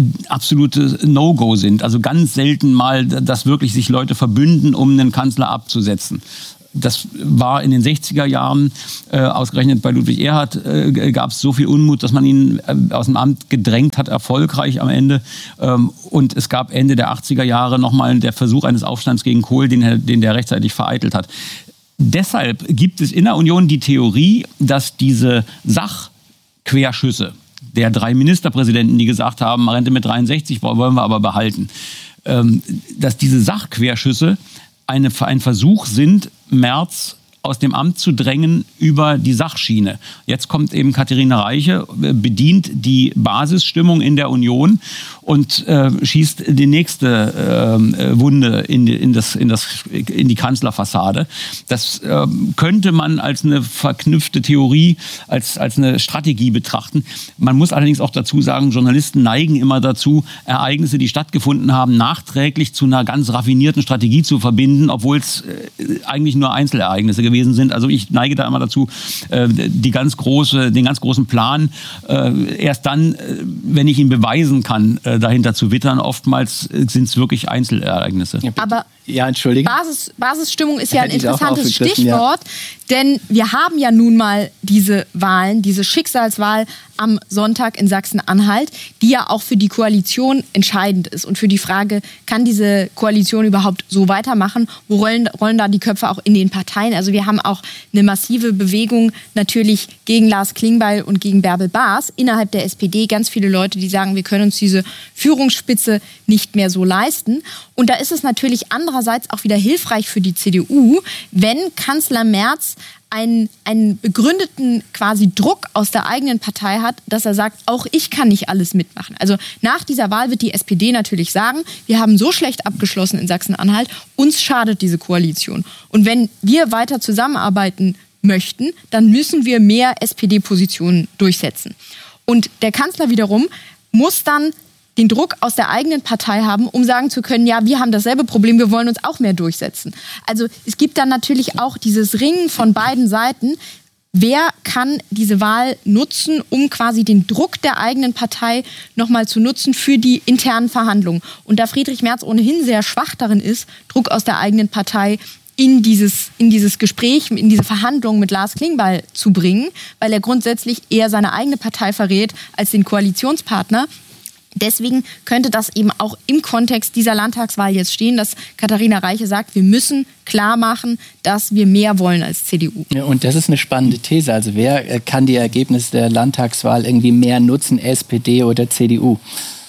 absolute No-Go sind. Also ganz selten mal, dass wirklich sich Leute verbünden, um einen Kanzler abzusetzen. Das war in den sechziger Jahren, äh, ausgerechnet bei Ludwig Erhard, äh, gab es so viel Unmut, dass man ihn äh, aus dem Amt gedrängt hat, erfolgreich am Ende. Ähm, und es gab Ende der achtziger Jahre nochmal der Versuch eines Aufstands gegen Kohl, den, den der rechtzeitig vereitelt hat. Deshalb gibt es in der Union die Theorie, dass diese Sachquerschüsse der drei Ministerpräsidenten, die gesagt haben, Rente mit dreiundsechzig wollen wir aber behalten, ähm, dass diese Sachquerschüsse eine, ein Versuch sind, Merz aus dem Amt zu drängen über die Sachschiene. Jetzt kommt eben Katharina Reiche, bedient die Basisstimmung in der Union und äh, schießt die nächste äh, Wunde in die, in, das, in, das, in die Kanzlerfassade. Das äh, könnte man als eine verknüpfte Theorie, als, als eine Strategie betrachten. Man muss allerdings auch dazu sagen, Journalisten neigen immer dazu, Ereignisse, die stattgefunden haben, nachträglich zu einer ganz raffinierten Strategie zu verbinden, obwohl es äh, eigentlich nur Einzelereignisse gewesen sind. Also ich neige da immer dazu, äh, die ganz große, den ganz großen Plan äh, erst dann, äh, wenn ich ihn beweisen kann, äh, dahinter zu wittern. Oftmals sind es wirklich Einzelereignisse. Aber ja, entschuldige. Basis, Basisstimmung ist ja ein Hätte ich auch interessantes aufgegriffen, Stichwort, ja. Denn wir haben ja nun mal diese Wahlen, diese Schicksalswahl am Sonntag in Sachsen-Anhalt, die ja auch für die Koalition entscheidend ist und für die Frage, kann diese Koalition überhaupt so weitermachen? Wo rollen, rollen da die Köpfe auch in den Parteien? Also wir haben auch eine massive Bewegung natürlich gegen Lars Klingbeil und gegen Bärbel Baas innerhalb der S P D. Ganz viele Leute, die sagen, wir können uns diese Führungsspitze nicht mehr so leisten. Und da ist es natürlich andererseits auch wieder hilfreich für die C D U, wenn Kanzler Merz einen, einen begründeten quasi Druck aus der eigenen Partei hat, dass er sagt, auch ich kann nicht alles mitmachen. Also nach dieser Wahl wird die S P D natürlich sagen, wir haben so schlecht abgeschlossen in Sachsen-Anhalt, uns schadet diese Koalition. Und wenn wir weiter zusammenarbeiten möchten, dann müssen wir mehr S P D-Positionen durchsetzen. Und der Kanzler wiederum muss dann den Druck aus der eigenen Partei haben, um sagen zu können, ja, wir haben dasselbe Problem, wir wollen uns auch mehr durchsetzen. Also es gibt dann natürlich auch dieses Ringen von beiden Seiten. Wer kann diese Wahl nutzen, um quasi den Druck der eigenen Partei nochmal zu nutzen für die internen Verhandlungen? Und da Friedrich Merz ohnehin sehr schwach darin ist, Druck aus der eigenen Partei in dieses, in dieses Gespräch, in diese Verhandlungen mit Lars Klingbeil zu bringen, weil er grundsätzlich eher seine eigene Partei verrät als den Koalitionspartner. Deswegen könnte das eben auch im Kontext dieser Landtagswahl jetzt stehen, dass Katharina Reiche sagt, wir müssen klar machen, dass wir mehr wollen als C D U. Ja, und das ist eine spannende These. Also wer kann die Ergebnisse der Landtagswahl irgendwie mehr nutzen, S P D oder C D U?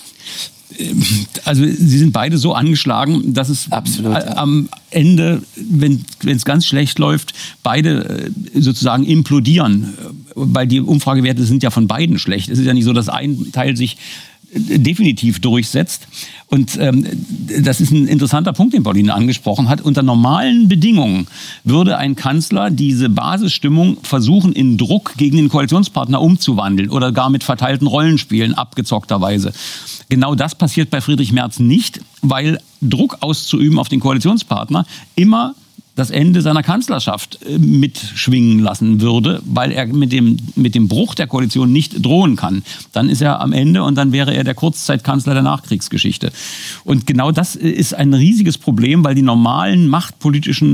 Also sie sind beide so angeschlagen, dass es Absolut, ja. am Ende, wenn es ganz schlecht läuft, beide sozusagen implodieren. Weil die Umfragewerte sind ja von beiden schlecht. Es ist ja nicht so, dass ein Teil sich definitiv durchsetzt. Und ähm, das ist ein interessanter Punkt, den Pauline angesprochen hat. Unter normalen Bedingungen würde ein Kanzler diese Basisstimmung versuchen, in Druck gegen den Koalitionspartner umzuwandeln oder gar mit verteilten Rollenspielen abgezockterweise. Genau das passiert bei Friedrich Merz nicht, weil Druck auszuüben auf den Koalitionspartner immer das Ende seiner Kanzlerschaft mitschwingen lassen würde, weil er mit dem, mit dem Bruch der Koalition nicht drohen kann. Dann ist er am Ende und dann wäre er der Kurzzeitkanzler der Nachkriegsgeschichte. Und genau das ist ein riesiges Problem, weil die normalen machtpolitischen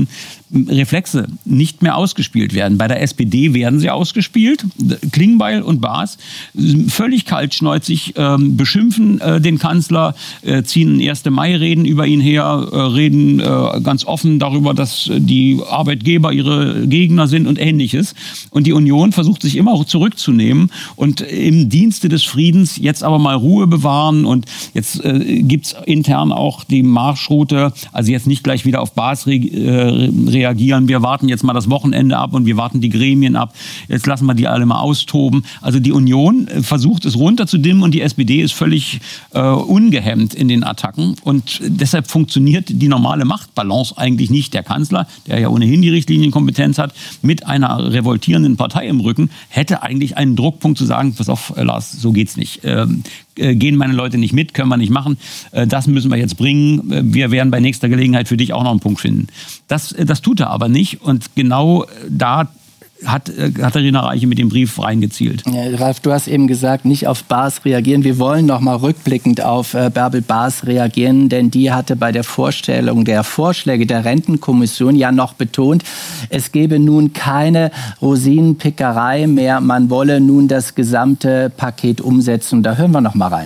Reflexe nicht mehr ausgespielt werden. Bei der S P D werden sie ausgespielt. Klingbeil und Baas völlig kaltschnäuzig ähm, beschimpfen äh, den Kanzler, äh, ziehen erste Mai-Reden über ihn her, äh, reden äh, ganz offen darüber, dass die Arbeitgeber ihre Gegner sind und Ähnliches. Und die Union versucht sich immer auch zurückzunehmen und im Dienste des Friedens jetzt aber mal Ruhe bewahren. Und jetzt äh, gibt's intern auch die Marschroute, also jetzt nicht gleich wieder auf Baas re äh, reagieren. Wir warten jetzt mal das Wochenende ab und wir warten die Gremien ab. Jetzt lassen wir die alle mal austoben. Also die Union versucht es runterzudimmen und die S P D ist völlig äh, ungehemmt in den Attacken. Und deshalb funktioniert die normale Machtbalance eigentlich nicht. Der Kanzler, der ja ohnehin die Richtlinienkompetenz hat, mit einer revoltierenden Partei im Rücken, hätte eigentlich einen Druckpunkt zu sagen, pass auf, Lars, so geht's nicht. Ähm, gehen meine Leute nicht mit, können wir nicht machen. Das müssen wir jetzt bringen. Wir werden bei nächster Gelegenheit für dich auch noch einen Punkt finden. Das, das tut er aber nicht. Und genau da hat Katharina Reiche mit dem Brief reingezielt. Ja, Ralf, du hast eben gesagt, nicht auf Baas reagieren. Wir wollen noch mal rückblickend auf äh, Bärbel Baas reagieren, denn die hatte bei der Vorstellung der Vorschläge der Rentenkommission ja noch betont, es gebe nun keine Rosinenpickerei mehr, man wolle nun das gesamte Paket umsetzen. Da hören wir noch mal rein.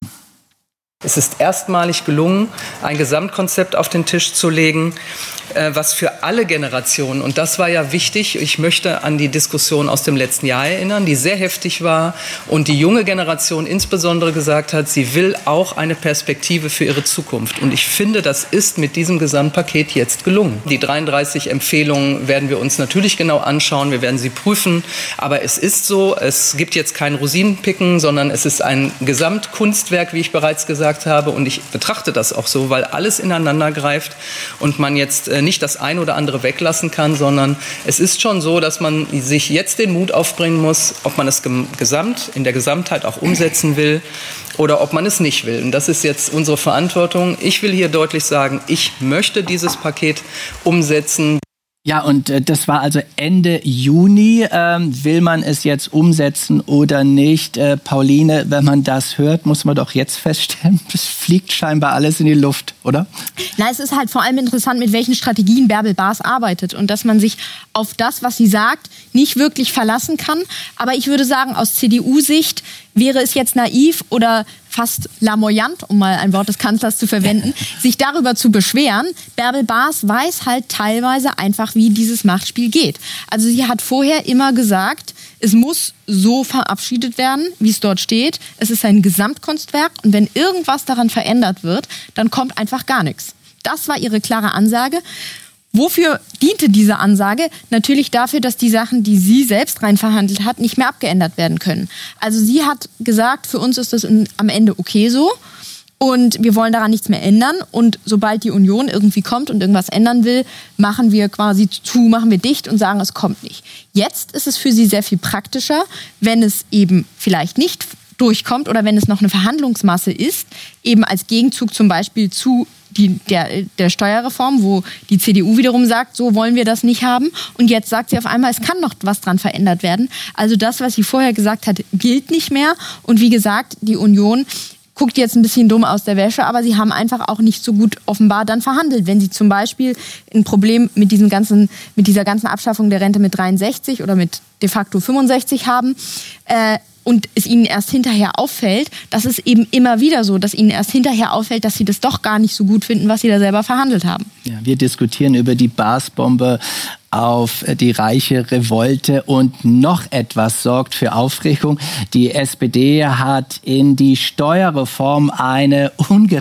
Es ist erstmalig gelungen, ein Gesamtkonzept auf den Tisch zu legen, was für alle Generationen, und das war ja wichtig, ich möchte an die Diskussion aus dem letzten Jahr erinnern, die sehr heftig war und die junge Generation insbesondere gesagt hat, sie will auch eine Perspektive für ihre Zukunft. Und ich finde, das ist mit diesem Gesamtpaket jetzt gelungen. Die dreiunddreißig Empfehlungen werden wir uns natürlich genau anschauen, wir werden sie prüfen, aber es ist so, es gibt jetzt kein Rosinenpicken, sondern es ist ein Gesamtkunstwerk, wie ich bereits gesagt habe, und ich betrachte das auch so, weil alles ineinander greift und man jetzt nicht das eine oder andere weglassen kann, sondern es ist schon so, dass man sich jetzt den Mut aufbringen muss, ob man es gesamt, in der Gesamtheit auch umsetzen will oder ob man es nicht will. Und das ist jetzt unsere Verantwortung. Ich will hier deutlich sagen, ich möchte dieses Paket umsetzen. Ja, und äh, das war also Ende Juni. Ähm, will man es jetzt umsetzen oder nicht? Äh, Pauline, wenn man das hört, muss man doch jetzt feststellen, es fliegt scheinbar alles in die Luft, oder? Na, es ist halt vor allem interessant, mit welchen Strategien Bärbel Baas arbeitet und dass man sich auf das, was sie sagt, nicht wirklich verlassen kann. Aber ich würde sagen, aus C D U-Sicht wäre es jetzt naiv oder fast lamoyant, um mal ein Wort des Kanzlers zu verwenden, sich darüber zu beschweren. Bärbel Baas weiß halt teilweise einfach, wie dieses Machtspiel geht. Also sie hat vorher immer gesagt, es muss so verabschiedet werden, wie es dort steht. Es ist ein Gesamtkunstwerk und wenn irgendwas daran verändert wird, dann kommt einfach gar nichts. Das war ihre klare Ansage. Wofür diente diese Ansage? Natürlich dafür, dass die Sachen, die sie selbst rein verhandelt hat, nicht mehr abgeändert werden können. Also sie hat gesagt, für uns ist das am Ende okay so und wir wollen daran nichts mehr ändern. Und sobald die Union irgendwie kommt und irgendwas ändern will, machen wir quasi zu, machen wir dicht und sagen, es kommt nicht. Jetzt ist es für sie sehr viel praktischer, wenn es eben vielleicht nicht durchkommt oder wenn es noch eine Verhandlungsmasse ist, eben als Gegenzug zum Beispiel zu Die, der, der Steuerreform, wo die C D U wiederum sagt, so wollen wir das nicht haben. Und jetzt sagt sie auf einmal, es kann noch was dran verändert werden. Also das, was sie vorher gesagt hat, gilt nicht mehr. Und wie gesagt, die Union guckt jetzt ein bisschen dumm aus der Wäsche, aber sie haben einfach auch nicht so gut offenbar dann verhandelt. Wenn sie zum Beispiel ein Problem mit, diesem ganzen, mit dieser ganzen Abschaffung der Rente mit dreiundsechzig oder mit de facto fünfundsechzig haben, äh, und es ihnen erst hinterher auffällt, das ist eben immer wieder so, dass ihnen erst hinterher auffällt, dass sie das doch gar nicht so gut finden, was sie da selber verhandelt haben. Ja, wir diskutieren über die Baas-Bombe auf die reiche Revolte und noch etwas sorgt für Aufregung. Die S P D hat in die Steuerreform eine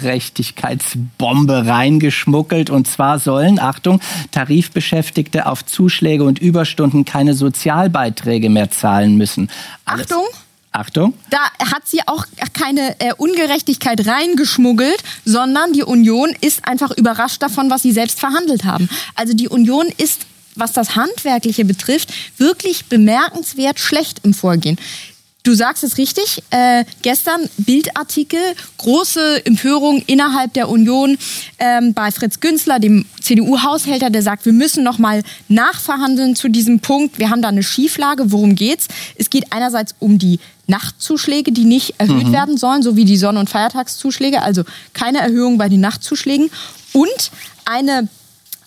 Ungerechtigkeitsbombe reingeschmuggelt. Und zwar sollen, Achtung, Tarifbeschäftigte auf Zuschläge und Überstunden keine Sozialbeiträge mehr zahlen müssen. Alles Achtung! Achtung. Da hat sie auch keine äh, Ungerechtigkeit reingeschmuggelt, sondern die Union ist einfach überrascht davon, was sie selbst verhandelt haben. Also die Union ist, was das Handwerkliche betrifft, wirklich bemerkenswert schlecht im Vorgehen. Du sagst es richtig, äh, gestern Bildartikel, große Empörung innerhalb der Union ähm, bei Fritz Günzler, dem C D U-Haushälter, der sagt, wir müssen noch mal nachverhandeln zu diesem Punkt. Wir haben da eine Schieflage. Worum geht's? Es geht einerseits um die Nachtzuschläge, die nicht erhöht mhm. werden sollen, so wie die Sonn- und Feiertagszuschläge, also keine Erhöhung bei den Nachtzuschlägen und eine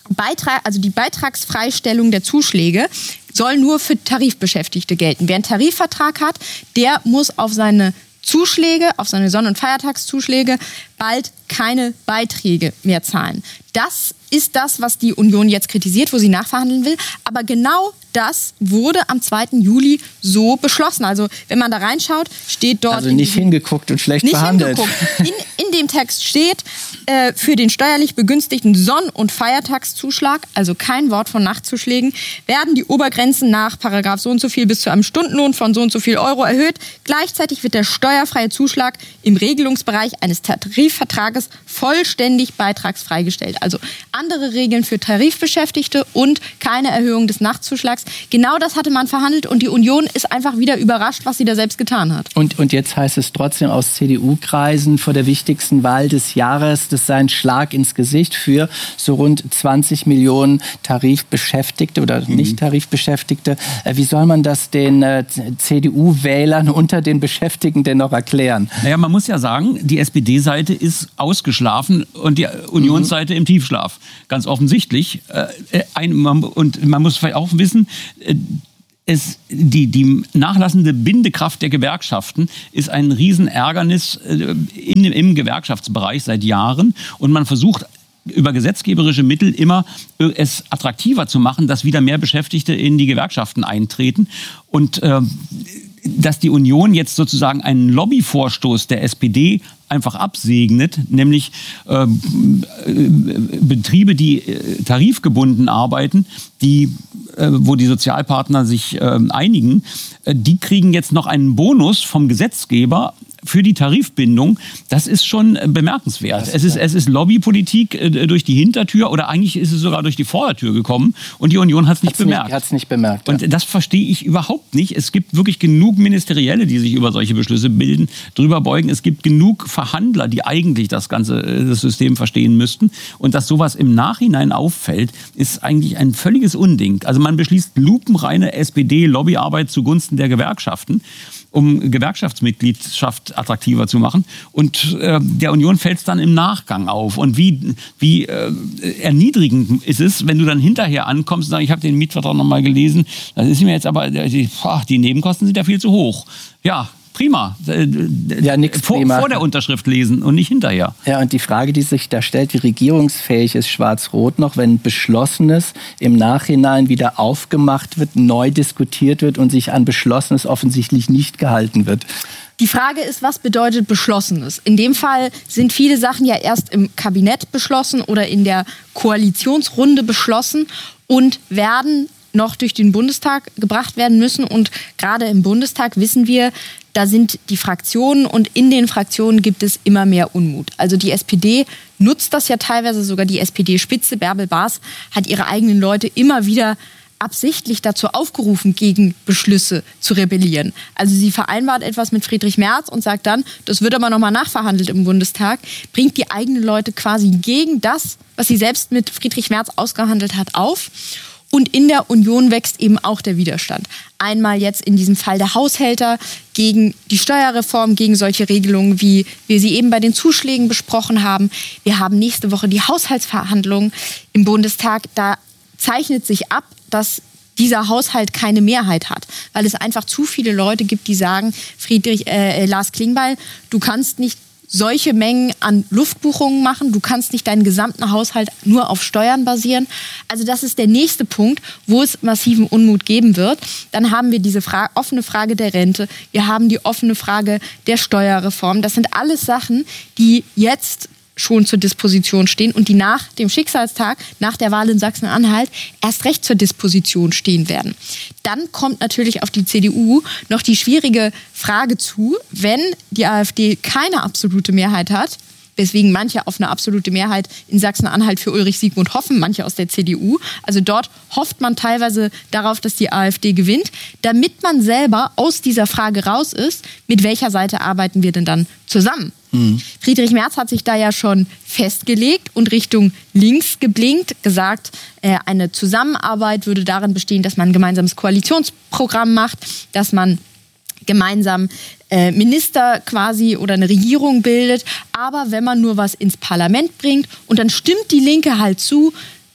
Beitrag, also die Beitragsfreistellung der Zuschläge soll nur für Tarifbeschäftigte gelten. Wer einen Tarifvertrag hat, der muss auf seine Zuschläge, auf seine Sonn- und Feiertagszuschläge bald keine Beiträge mehr zahlen. Das ist das, was die Union jetzt kritisiert, wo sie nachverhandeln will. Aber genau das wurde am zweiten Juli so beschlossen. Also wenn man da reinschaut, steht dort... Also nicht hingeguckt und schlecht nicht behandelt. Hingeguckt. In, in dem Text steht, äh, für den steuerlich begünstigten Sonn- und Feiertagszuschlag, also kein Wort von Nachtzuschlägen, werden die Obergrenzen nach Paragraph so und so viel bis zu einem Stundenlohn von so und so viel Euro erhöht. Gleichzeitig wird der steuerfreie Zuschlag im Regelungsbereich eines Tarifvertrages vollständig beitragsfrei gestellt. Also andere Regeln für Tarifbeschäftigte und keine Erhöhung des Nachtzuschlags. Genau das hatte man verhandelt und die Union ist einfach wieder überrascht, was sie da selbst getan hat. Und, und jetzt heißt es trotzdem aus C D U-Kreisen, vor der wichtigsten Wahl des Jahres, das sei ein Schlag ins Gesicht für so rund zwanzig Millionen Tarifbeschäftigte oder mhm. Nicht-Tarifbeschäftigte. Wie soll man das den äh, C D U-Wählern unter den Beschäftigten denn noch erklären? Naja, man muss ja sagen, die S P D-Seite ist ausgeschlafen und die Unionsseite mhm. im Tiefschlaf. Ganz offensichtlich. Äh, ein, man, und man muss vielleicht auch wissen, äh, Es, die, die nachlassende Bindekraft der Gewerkschaften ist ein Riesenärgernis äh, in, im Gewerkschaftsbereich seit Jahren. Und man versucht über gesetzgeberische Mittel immer äh, es attraktiver zu machen, dass wieder mehr Beschäftigte in die Gewerkschaften eintreten. Und äh, dass die Union jetzt sozusagen einen Lobbyvorstoß der S P D einfach absegnet, nämlich äh, Betriebe, die äh, tarifgebunden arbeiten, die, äh, wo die Sozialpartner sich äh, einigen, äh, die kriegen jetzt noch einen Bonus vom Gesetzgeber für die Tarifbindung. Das ist schon bemerkenswert. Es ist, es ist Lobbypolitik äh, durch die Hintertür oder eigentlich ist es sogar durch die Vordertür gekommen und die Union hat es nicht bemerkt. Hat's nicht bemerkt. Ja. Und das verstehe ich überhaupt nicht. Es gibt wirklich genug Ministerielle, die sich über solche Beschlüsse bilden, drüber beugen. Es gibt genug Verhandler, die eigentlich das ganze das System verstehen müssten. Und dass sowas im Nachhinein auffällt, ist eigentlich ein völliges Unding. Also man beschließt lupenreine S P D-Lobbyarbeit zugunsten der Gewerkschaften, um Gewerkschaftsmitgliedschaft attraktiver zu machen. Und äh, der Union fällt es dann im Nachgang auf. Und wie, wie äh, erniedrigend ist es, wenn du dann hinterher ankommst und sagst, ich habe den Mietvertrag noch mal gelesen, das ist mir jetzt aber, die, ach, die Nebenkosten sind ja viel zu hoch. Ja, prima. Ja, nix vor, prima. vor der Unterschrift lesen und nicht hinterher. Ja, und die Frage, die sich da stellt, wie regierungsfähig ist Schwarz-Rot noch, wenn Beschlossenes im Nachhinein wieder aufgemacht wird, neu diskutiert wird und sich an Beschlossenes offensichtlich nicht gehalten wird? Die Frage ist, was bedeutet Beschlossenes? In dem Fall sind viele Sachen ja erst im Kabinett beschlossen oder in der Koalitionsrunde beschlossen und werden noch durch den Bundestag gebracht werden müssen. Und gerade im Bundestag wissen wir, da sind die Fraktionen und in den Fraktionen gibt es immer mehr Unmut. Also die S P D nutzt das ja teilweise, sogar die S P D-Spitze, Bärbel Baas, hat ihre eigenen Leute immer wieder absichtlich dazu aufgerufen, gegen Beschlüsse zu rebellieren. Also sie vereinbart etwas mit Friedrich Merz und sagt dann, das wird aber nochmal nachverhandelt im Bundestag, bringt die eigenen Leute quasi gegen das, was sie selbst mit Friedrich Merz ausgehandelt hat, auf. Und in der Union wächst eben auch der Widerstand. Einmal jetzt in diesem Fall der Haushälter gegen die Steuerreform, gegen solche Regelungen, wie wir sie eben bei den Zuschlägen besprochen haben. Wir haben nächste Woche die Haushaltsverhandlungen im Bundestag. Da zeichnet sich ab, dass dieser Haushalt keine Mehrheit hat, weil es einfach zu viele Leute gibt, die sagen, Friedrich, äh, Lars Klingbeil, du kannst nicht solche Mengen an Luftbuchungen machen. Du kannst nicht deinen gesamten Haushalt nur auf Steuern basieren. Also das ist der nächste Punkt, wo es massiven Unmut geben wird. Dann haben wir diese Fra- offene Frage der Rente. Wir haben die offene Frage der Steuerreform. Das sind alles Sachen, die jetzt schon zur Disposition stehen und die nach dem Schicksalstag, nach der Wahl in Sachsen-Anhalt, erst recht zur Disposition stehen werden. Dann kommt natürlich auf die C D U noch die schwierige Frage zu, wenn die AfD keine absolute Mehrheit hat, weswegen manche auf eine absolute Mehrheit in Sachsen-Anhalt für Ulrich Siegmund hoffen, manche aus der C D U. Also dort hofft man teilweise darauf, dass die AfD gewinnt. Damit man selber aus dieser Frage raus ist, mit welcher Seite arbeiten wir denn dann zusammen? Mhm. Friedrich Merz hat sich da ja schon festgelegt und Richtung links geblinkt, gesagt, äh, eine Zusammenarbeit würde darin bestehen, dass man ein gemeinsames Koalitionsprogramm macht, dass man gemeinsam äh, Minister quasi oder eine Regierung bildet. Aber wenn man nur was ins Parlament bringt und dann stimmt die Linke halt zu,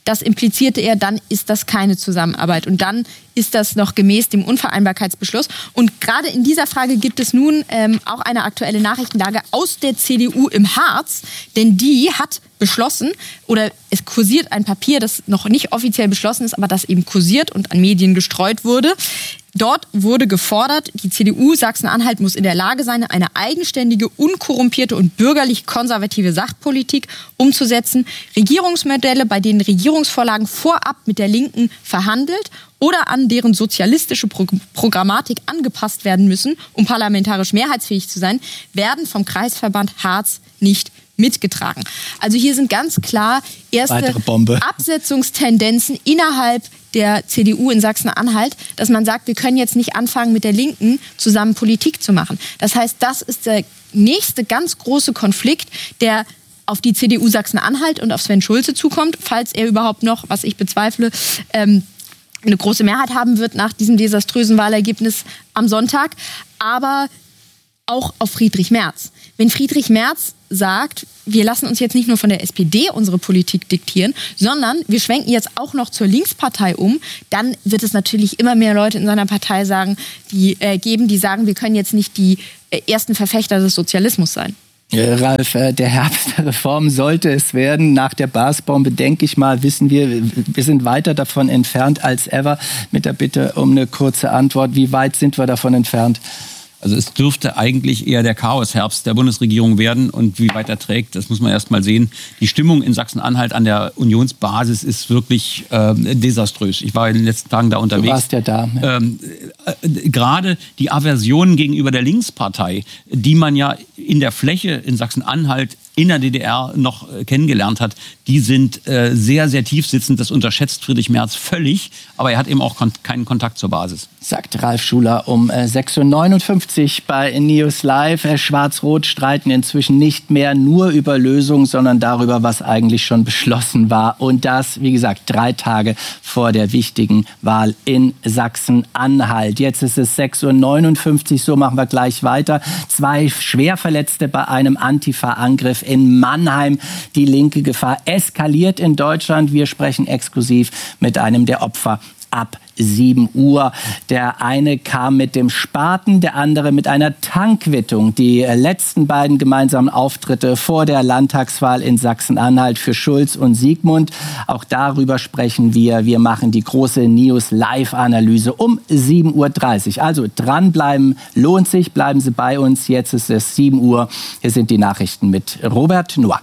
Das implizierte er, dann ist das keine Zusammenarbeit. Und dann ist das noch gemäß dem Unvereinbarkeitsbeschluss. Und gerade in dieser Frage gibt es nun ähm, auch eine aktuelle Nachrichtenlage aus der C D U im Harz. Denn die hat beschlossen, oder es kursiert ein Papier, das noch nicht offiziell beschlossen ist, aber das eben kursiert und an Medien gestreut wurde. Dort wurde gefordert, die C D U Sachsen-Anhalt muss in der Lage sein, eine eigenständige, unkorrumpierte und bürgerlich-konservative Sachpolitik umzusetzen. Regierungsmodelle, bei denen Regierungsvorlagen vorab mit der Linken verhandelt oder an deren sozialistische Pro- Programmatik angepasst werden müssen, um parlamentarisch mehrheitsfähig zu sein, werden vom Kreisverband Harz nicht mitgetragen. Also hier sind ganz klar erste Absetzungstendenzen innerhalb der C D U in Sachsen-Anhalt, dass man sagt, wir können jetzt nicht anfangen, mit der Linken zusammen Politik zu machen. Das heißt, das ist der nächste ganz große Konflikt, der auf die C D U Sachsen-Anhalt und auf Sven Schulze zukommt, falls er überhaupt noch, was ich bezweifle, ähm, eine große Mehrheit haben wird nach diesem desaströsen Wahlergebnis am Sonntag, aber auch auf Friedrich Merz. Wenn Friedrich Merz sagt, wir lassen uns jetzt nicht nur von der S P D unsere Politik diktieren, sondern wir schwenken jetzt auch noch zur Linkspartei um, dann wird es natürlich immer mehr Leute in seiner Partei sagen, die äh, geben, die sagen, wir können jetzt nicht die äh, ersten Verfechter des Sozialismus sein. Ralf, der Herbst der Reform sollte es werden. Nach der Barsbombe, denke ich mal, wissen wir, wir sind weiter davon entfernt als ever. Mit der Bitte um eine kurze Antwort. Wie weit sind wir davon entfernt? Also es dürfte eigentlich eher der Chaosherbst der Bundesregierung werden, und wie weit er trägt, das muss man erst mal sehen. Die Stimmung in Sachsen-Anhalt an der Unionsbasis ist wirklich äh, desaströs. Ich war in den letzten Tagen da unterwegs. Du warst ja da. Ne? Ähm, äh, gerade die Aversionen gegenüber der Linkspartei, die man ja in der Fläche in Sachsen-Anhalt in der D D R noch äh, kennengelernt hat, die sind äh, sehr, sehr tief sitzend. Das unterschätzt Friedrich Merz völlig, aber er hat eben auch kon- keinen Kontakt zur Basis. Sagt Ralf Schuler um äh, sechs Uhr neunundfünfzig bei News Live. Äh, Schwarz-Rot streiten inzwischen nicht mehr nur über Lösungen, sondern darüber, was eigentlich schon beschlossen war. Und das, wie gesagt, drei Tage vor der wichtigen Wahl in Sachsen-Anhalt. Jetzt ist es sechs Uhr neunundfünfzig, so machen wir gleich weiter. Zwei Schwerverletzte bei einem Antifa-Angriff in Mannheim. Die linke Gefahr eskaliert in Deutschland. Wir sprechen exklusiv mit einem der Opfer ab sieben Uhr. Der eine kam mit dem Spaten, der andere mit einer Tankwittung. Die letzten beiden gemeinsamen Auftritte vor der Landtagswahl in Sachsen-Anhalt für Schulz und Siegmund. Auch darüber sprechen wir. Wir machen die große News-Live-Analyse um sieben Uhr dreißig. Also dranbleiben lohnt sich. Bleiben Sie bei uns. Jetzt ist es sieben Uhr. Hier sind die Nachrichten mit Robert Noack.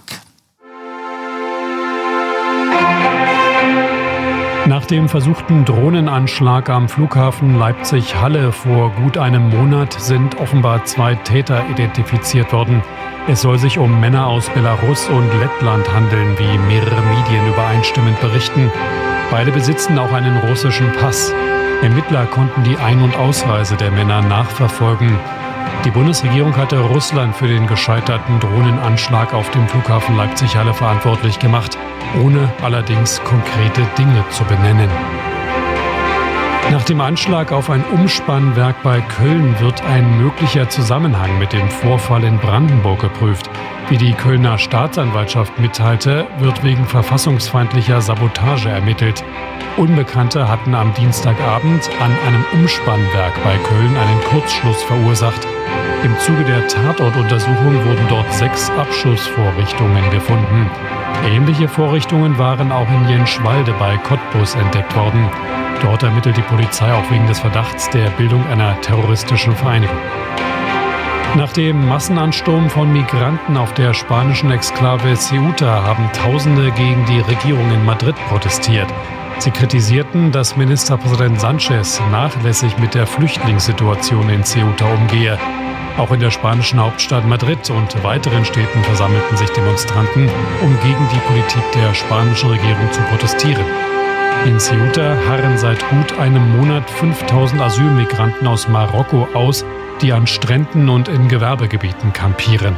Nach dem versuchten Drohnenanschlag am Flughafen Leipzig-Halle vor gut einem Monat sind offenbar zwei Täter identifiziert worden. Es soll sich um Männer aus Belarus und Lettland handeln, wie mehrere Medien übereinstimmend berichten. Beide besitzen auch einen russischen Pass. Ermittler konnten die Ein- und Ausreise der Männer nachverfolgen. Die Bundesregierung hatte Russland für den gescheiterten Drohnenanschlag auf dem Flughafen Leipzig-Halle verantwortlich gemacht, ohne allerdings konkrete Dinge zu benennen. Nach dem Anschlag auf ein Umspannwerk bei Köln wird ein möglicher Zusammenhang mit dem Vorfall in Brandenburg geprüft. Wie die Kölner Staatsanwaltschaft mitteilte, wird wegen verfassungsfeindlicher Sabotage ermittelt. Unbekannte hatten am Dienstagabend an einem Umspannwerk bei Köln einen Kurzschluss verursacht. Im Zuge der Tatortuntersuchung wurden dort sechs Abschussvorrichtungen gefunden. Ähnliche Vorrichtungen waren auch in Jenschwalde bei Cottbus entdeckt worden. Dort ermittelt die Polizei auch wegen des Verdachts der Bildung einer terroristischen Vereinigung. Nach dem Massenansturm von Migranten auf der spanischen Exklave Ceuta haben Tausende gegen die Regierung in Madrid protestiert. Sie kritisierten, dass Ministerpräsident Sánchez nachlässig mit der Flüchtlingssituation in Ceuta umgehe. Auch in der spanischen Hauptstadt Madrid und weiteren Städten versammelten sich Demonstranten, um gegen die Politik der spanischen Regierung zu protestieren. In Ceuta harren seit gut einem Monat fünftausend Asylmigranten aus Marokko aus, die an Stränden und in Gewerbegebieten kampieren.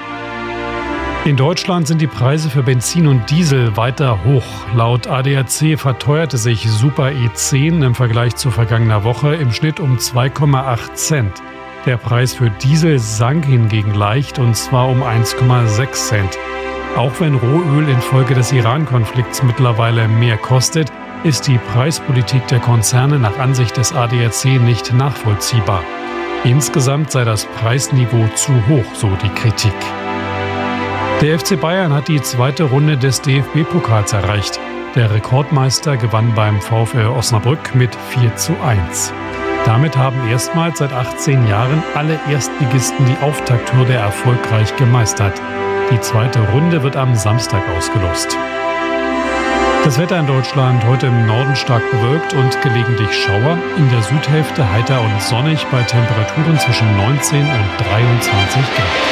In Deutschland sind die Preise für Benzin und Diesel weiter hoch. Laut A D A C verteuerte sich Super E zehn im Vergleich zu vergangener Woche im Schnitt um zwei Komma acht Cent. Der Preis für Diesel sank hingegen leicht, und zwar um eins Komma sechs Cent. Auch wenn Rohöl infolge des Iran-Konflikts mittlerweile mehr kostet, ist die Preispolitik der Konzerne nach Ansicht des A D A C nicht nachvollziehbar. Insgesamt sei das Preisniveau zu hoch, so die Kritik. Der F C Bayern hat die zweite Runde des D F B-Pokals erreicht. Der Rekordmeister gewann beim VfL Osnabrück mit vier zu eins. Damit haben erstmals seit achtzehn Jahren alle Erstligisten die Auftakthürde erfolgreich gemeistert. Die zweite Runde wird am Samstag ausgelost. Das Wetter in Deutschland heute im Norden stark bewölkt und gelegentlich Schauer. In der Südhälfte heiter und sonnig bei Temperaturen zwischen neunzehn und dreiundzwanzig Grad.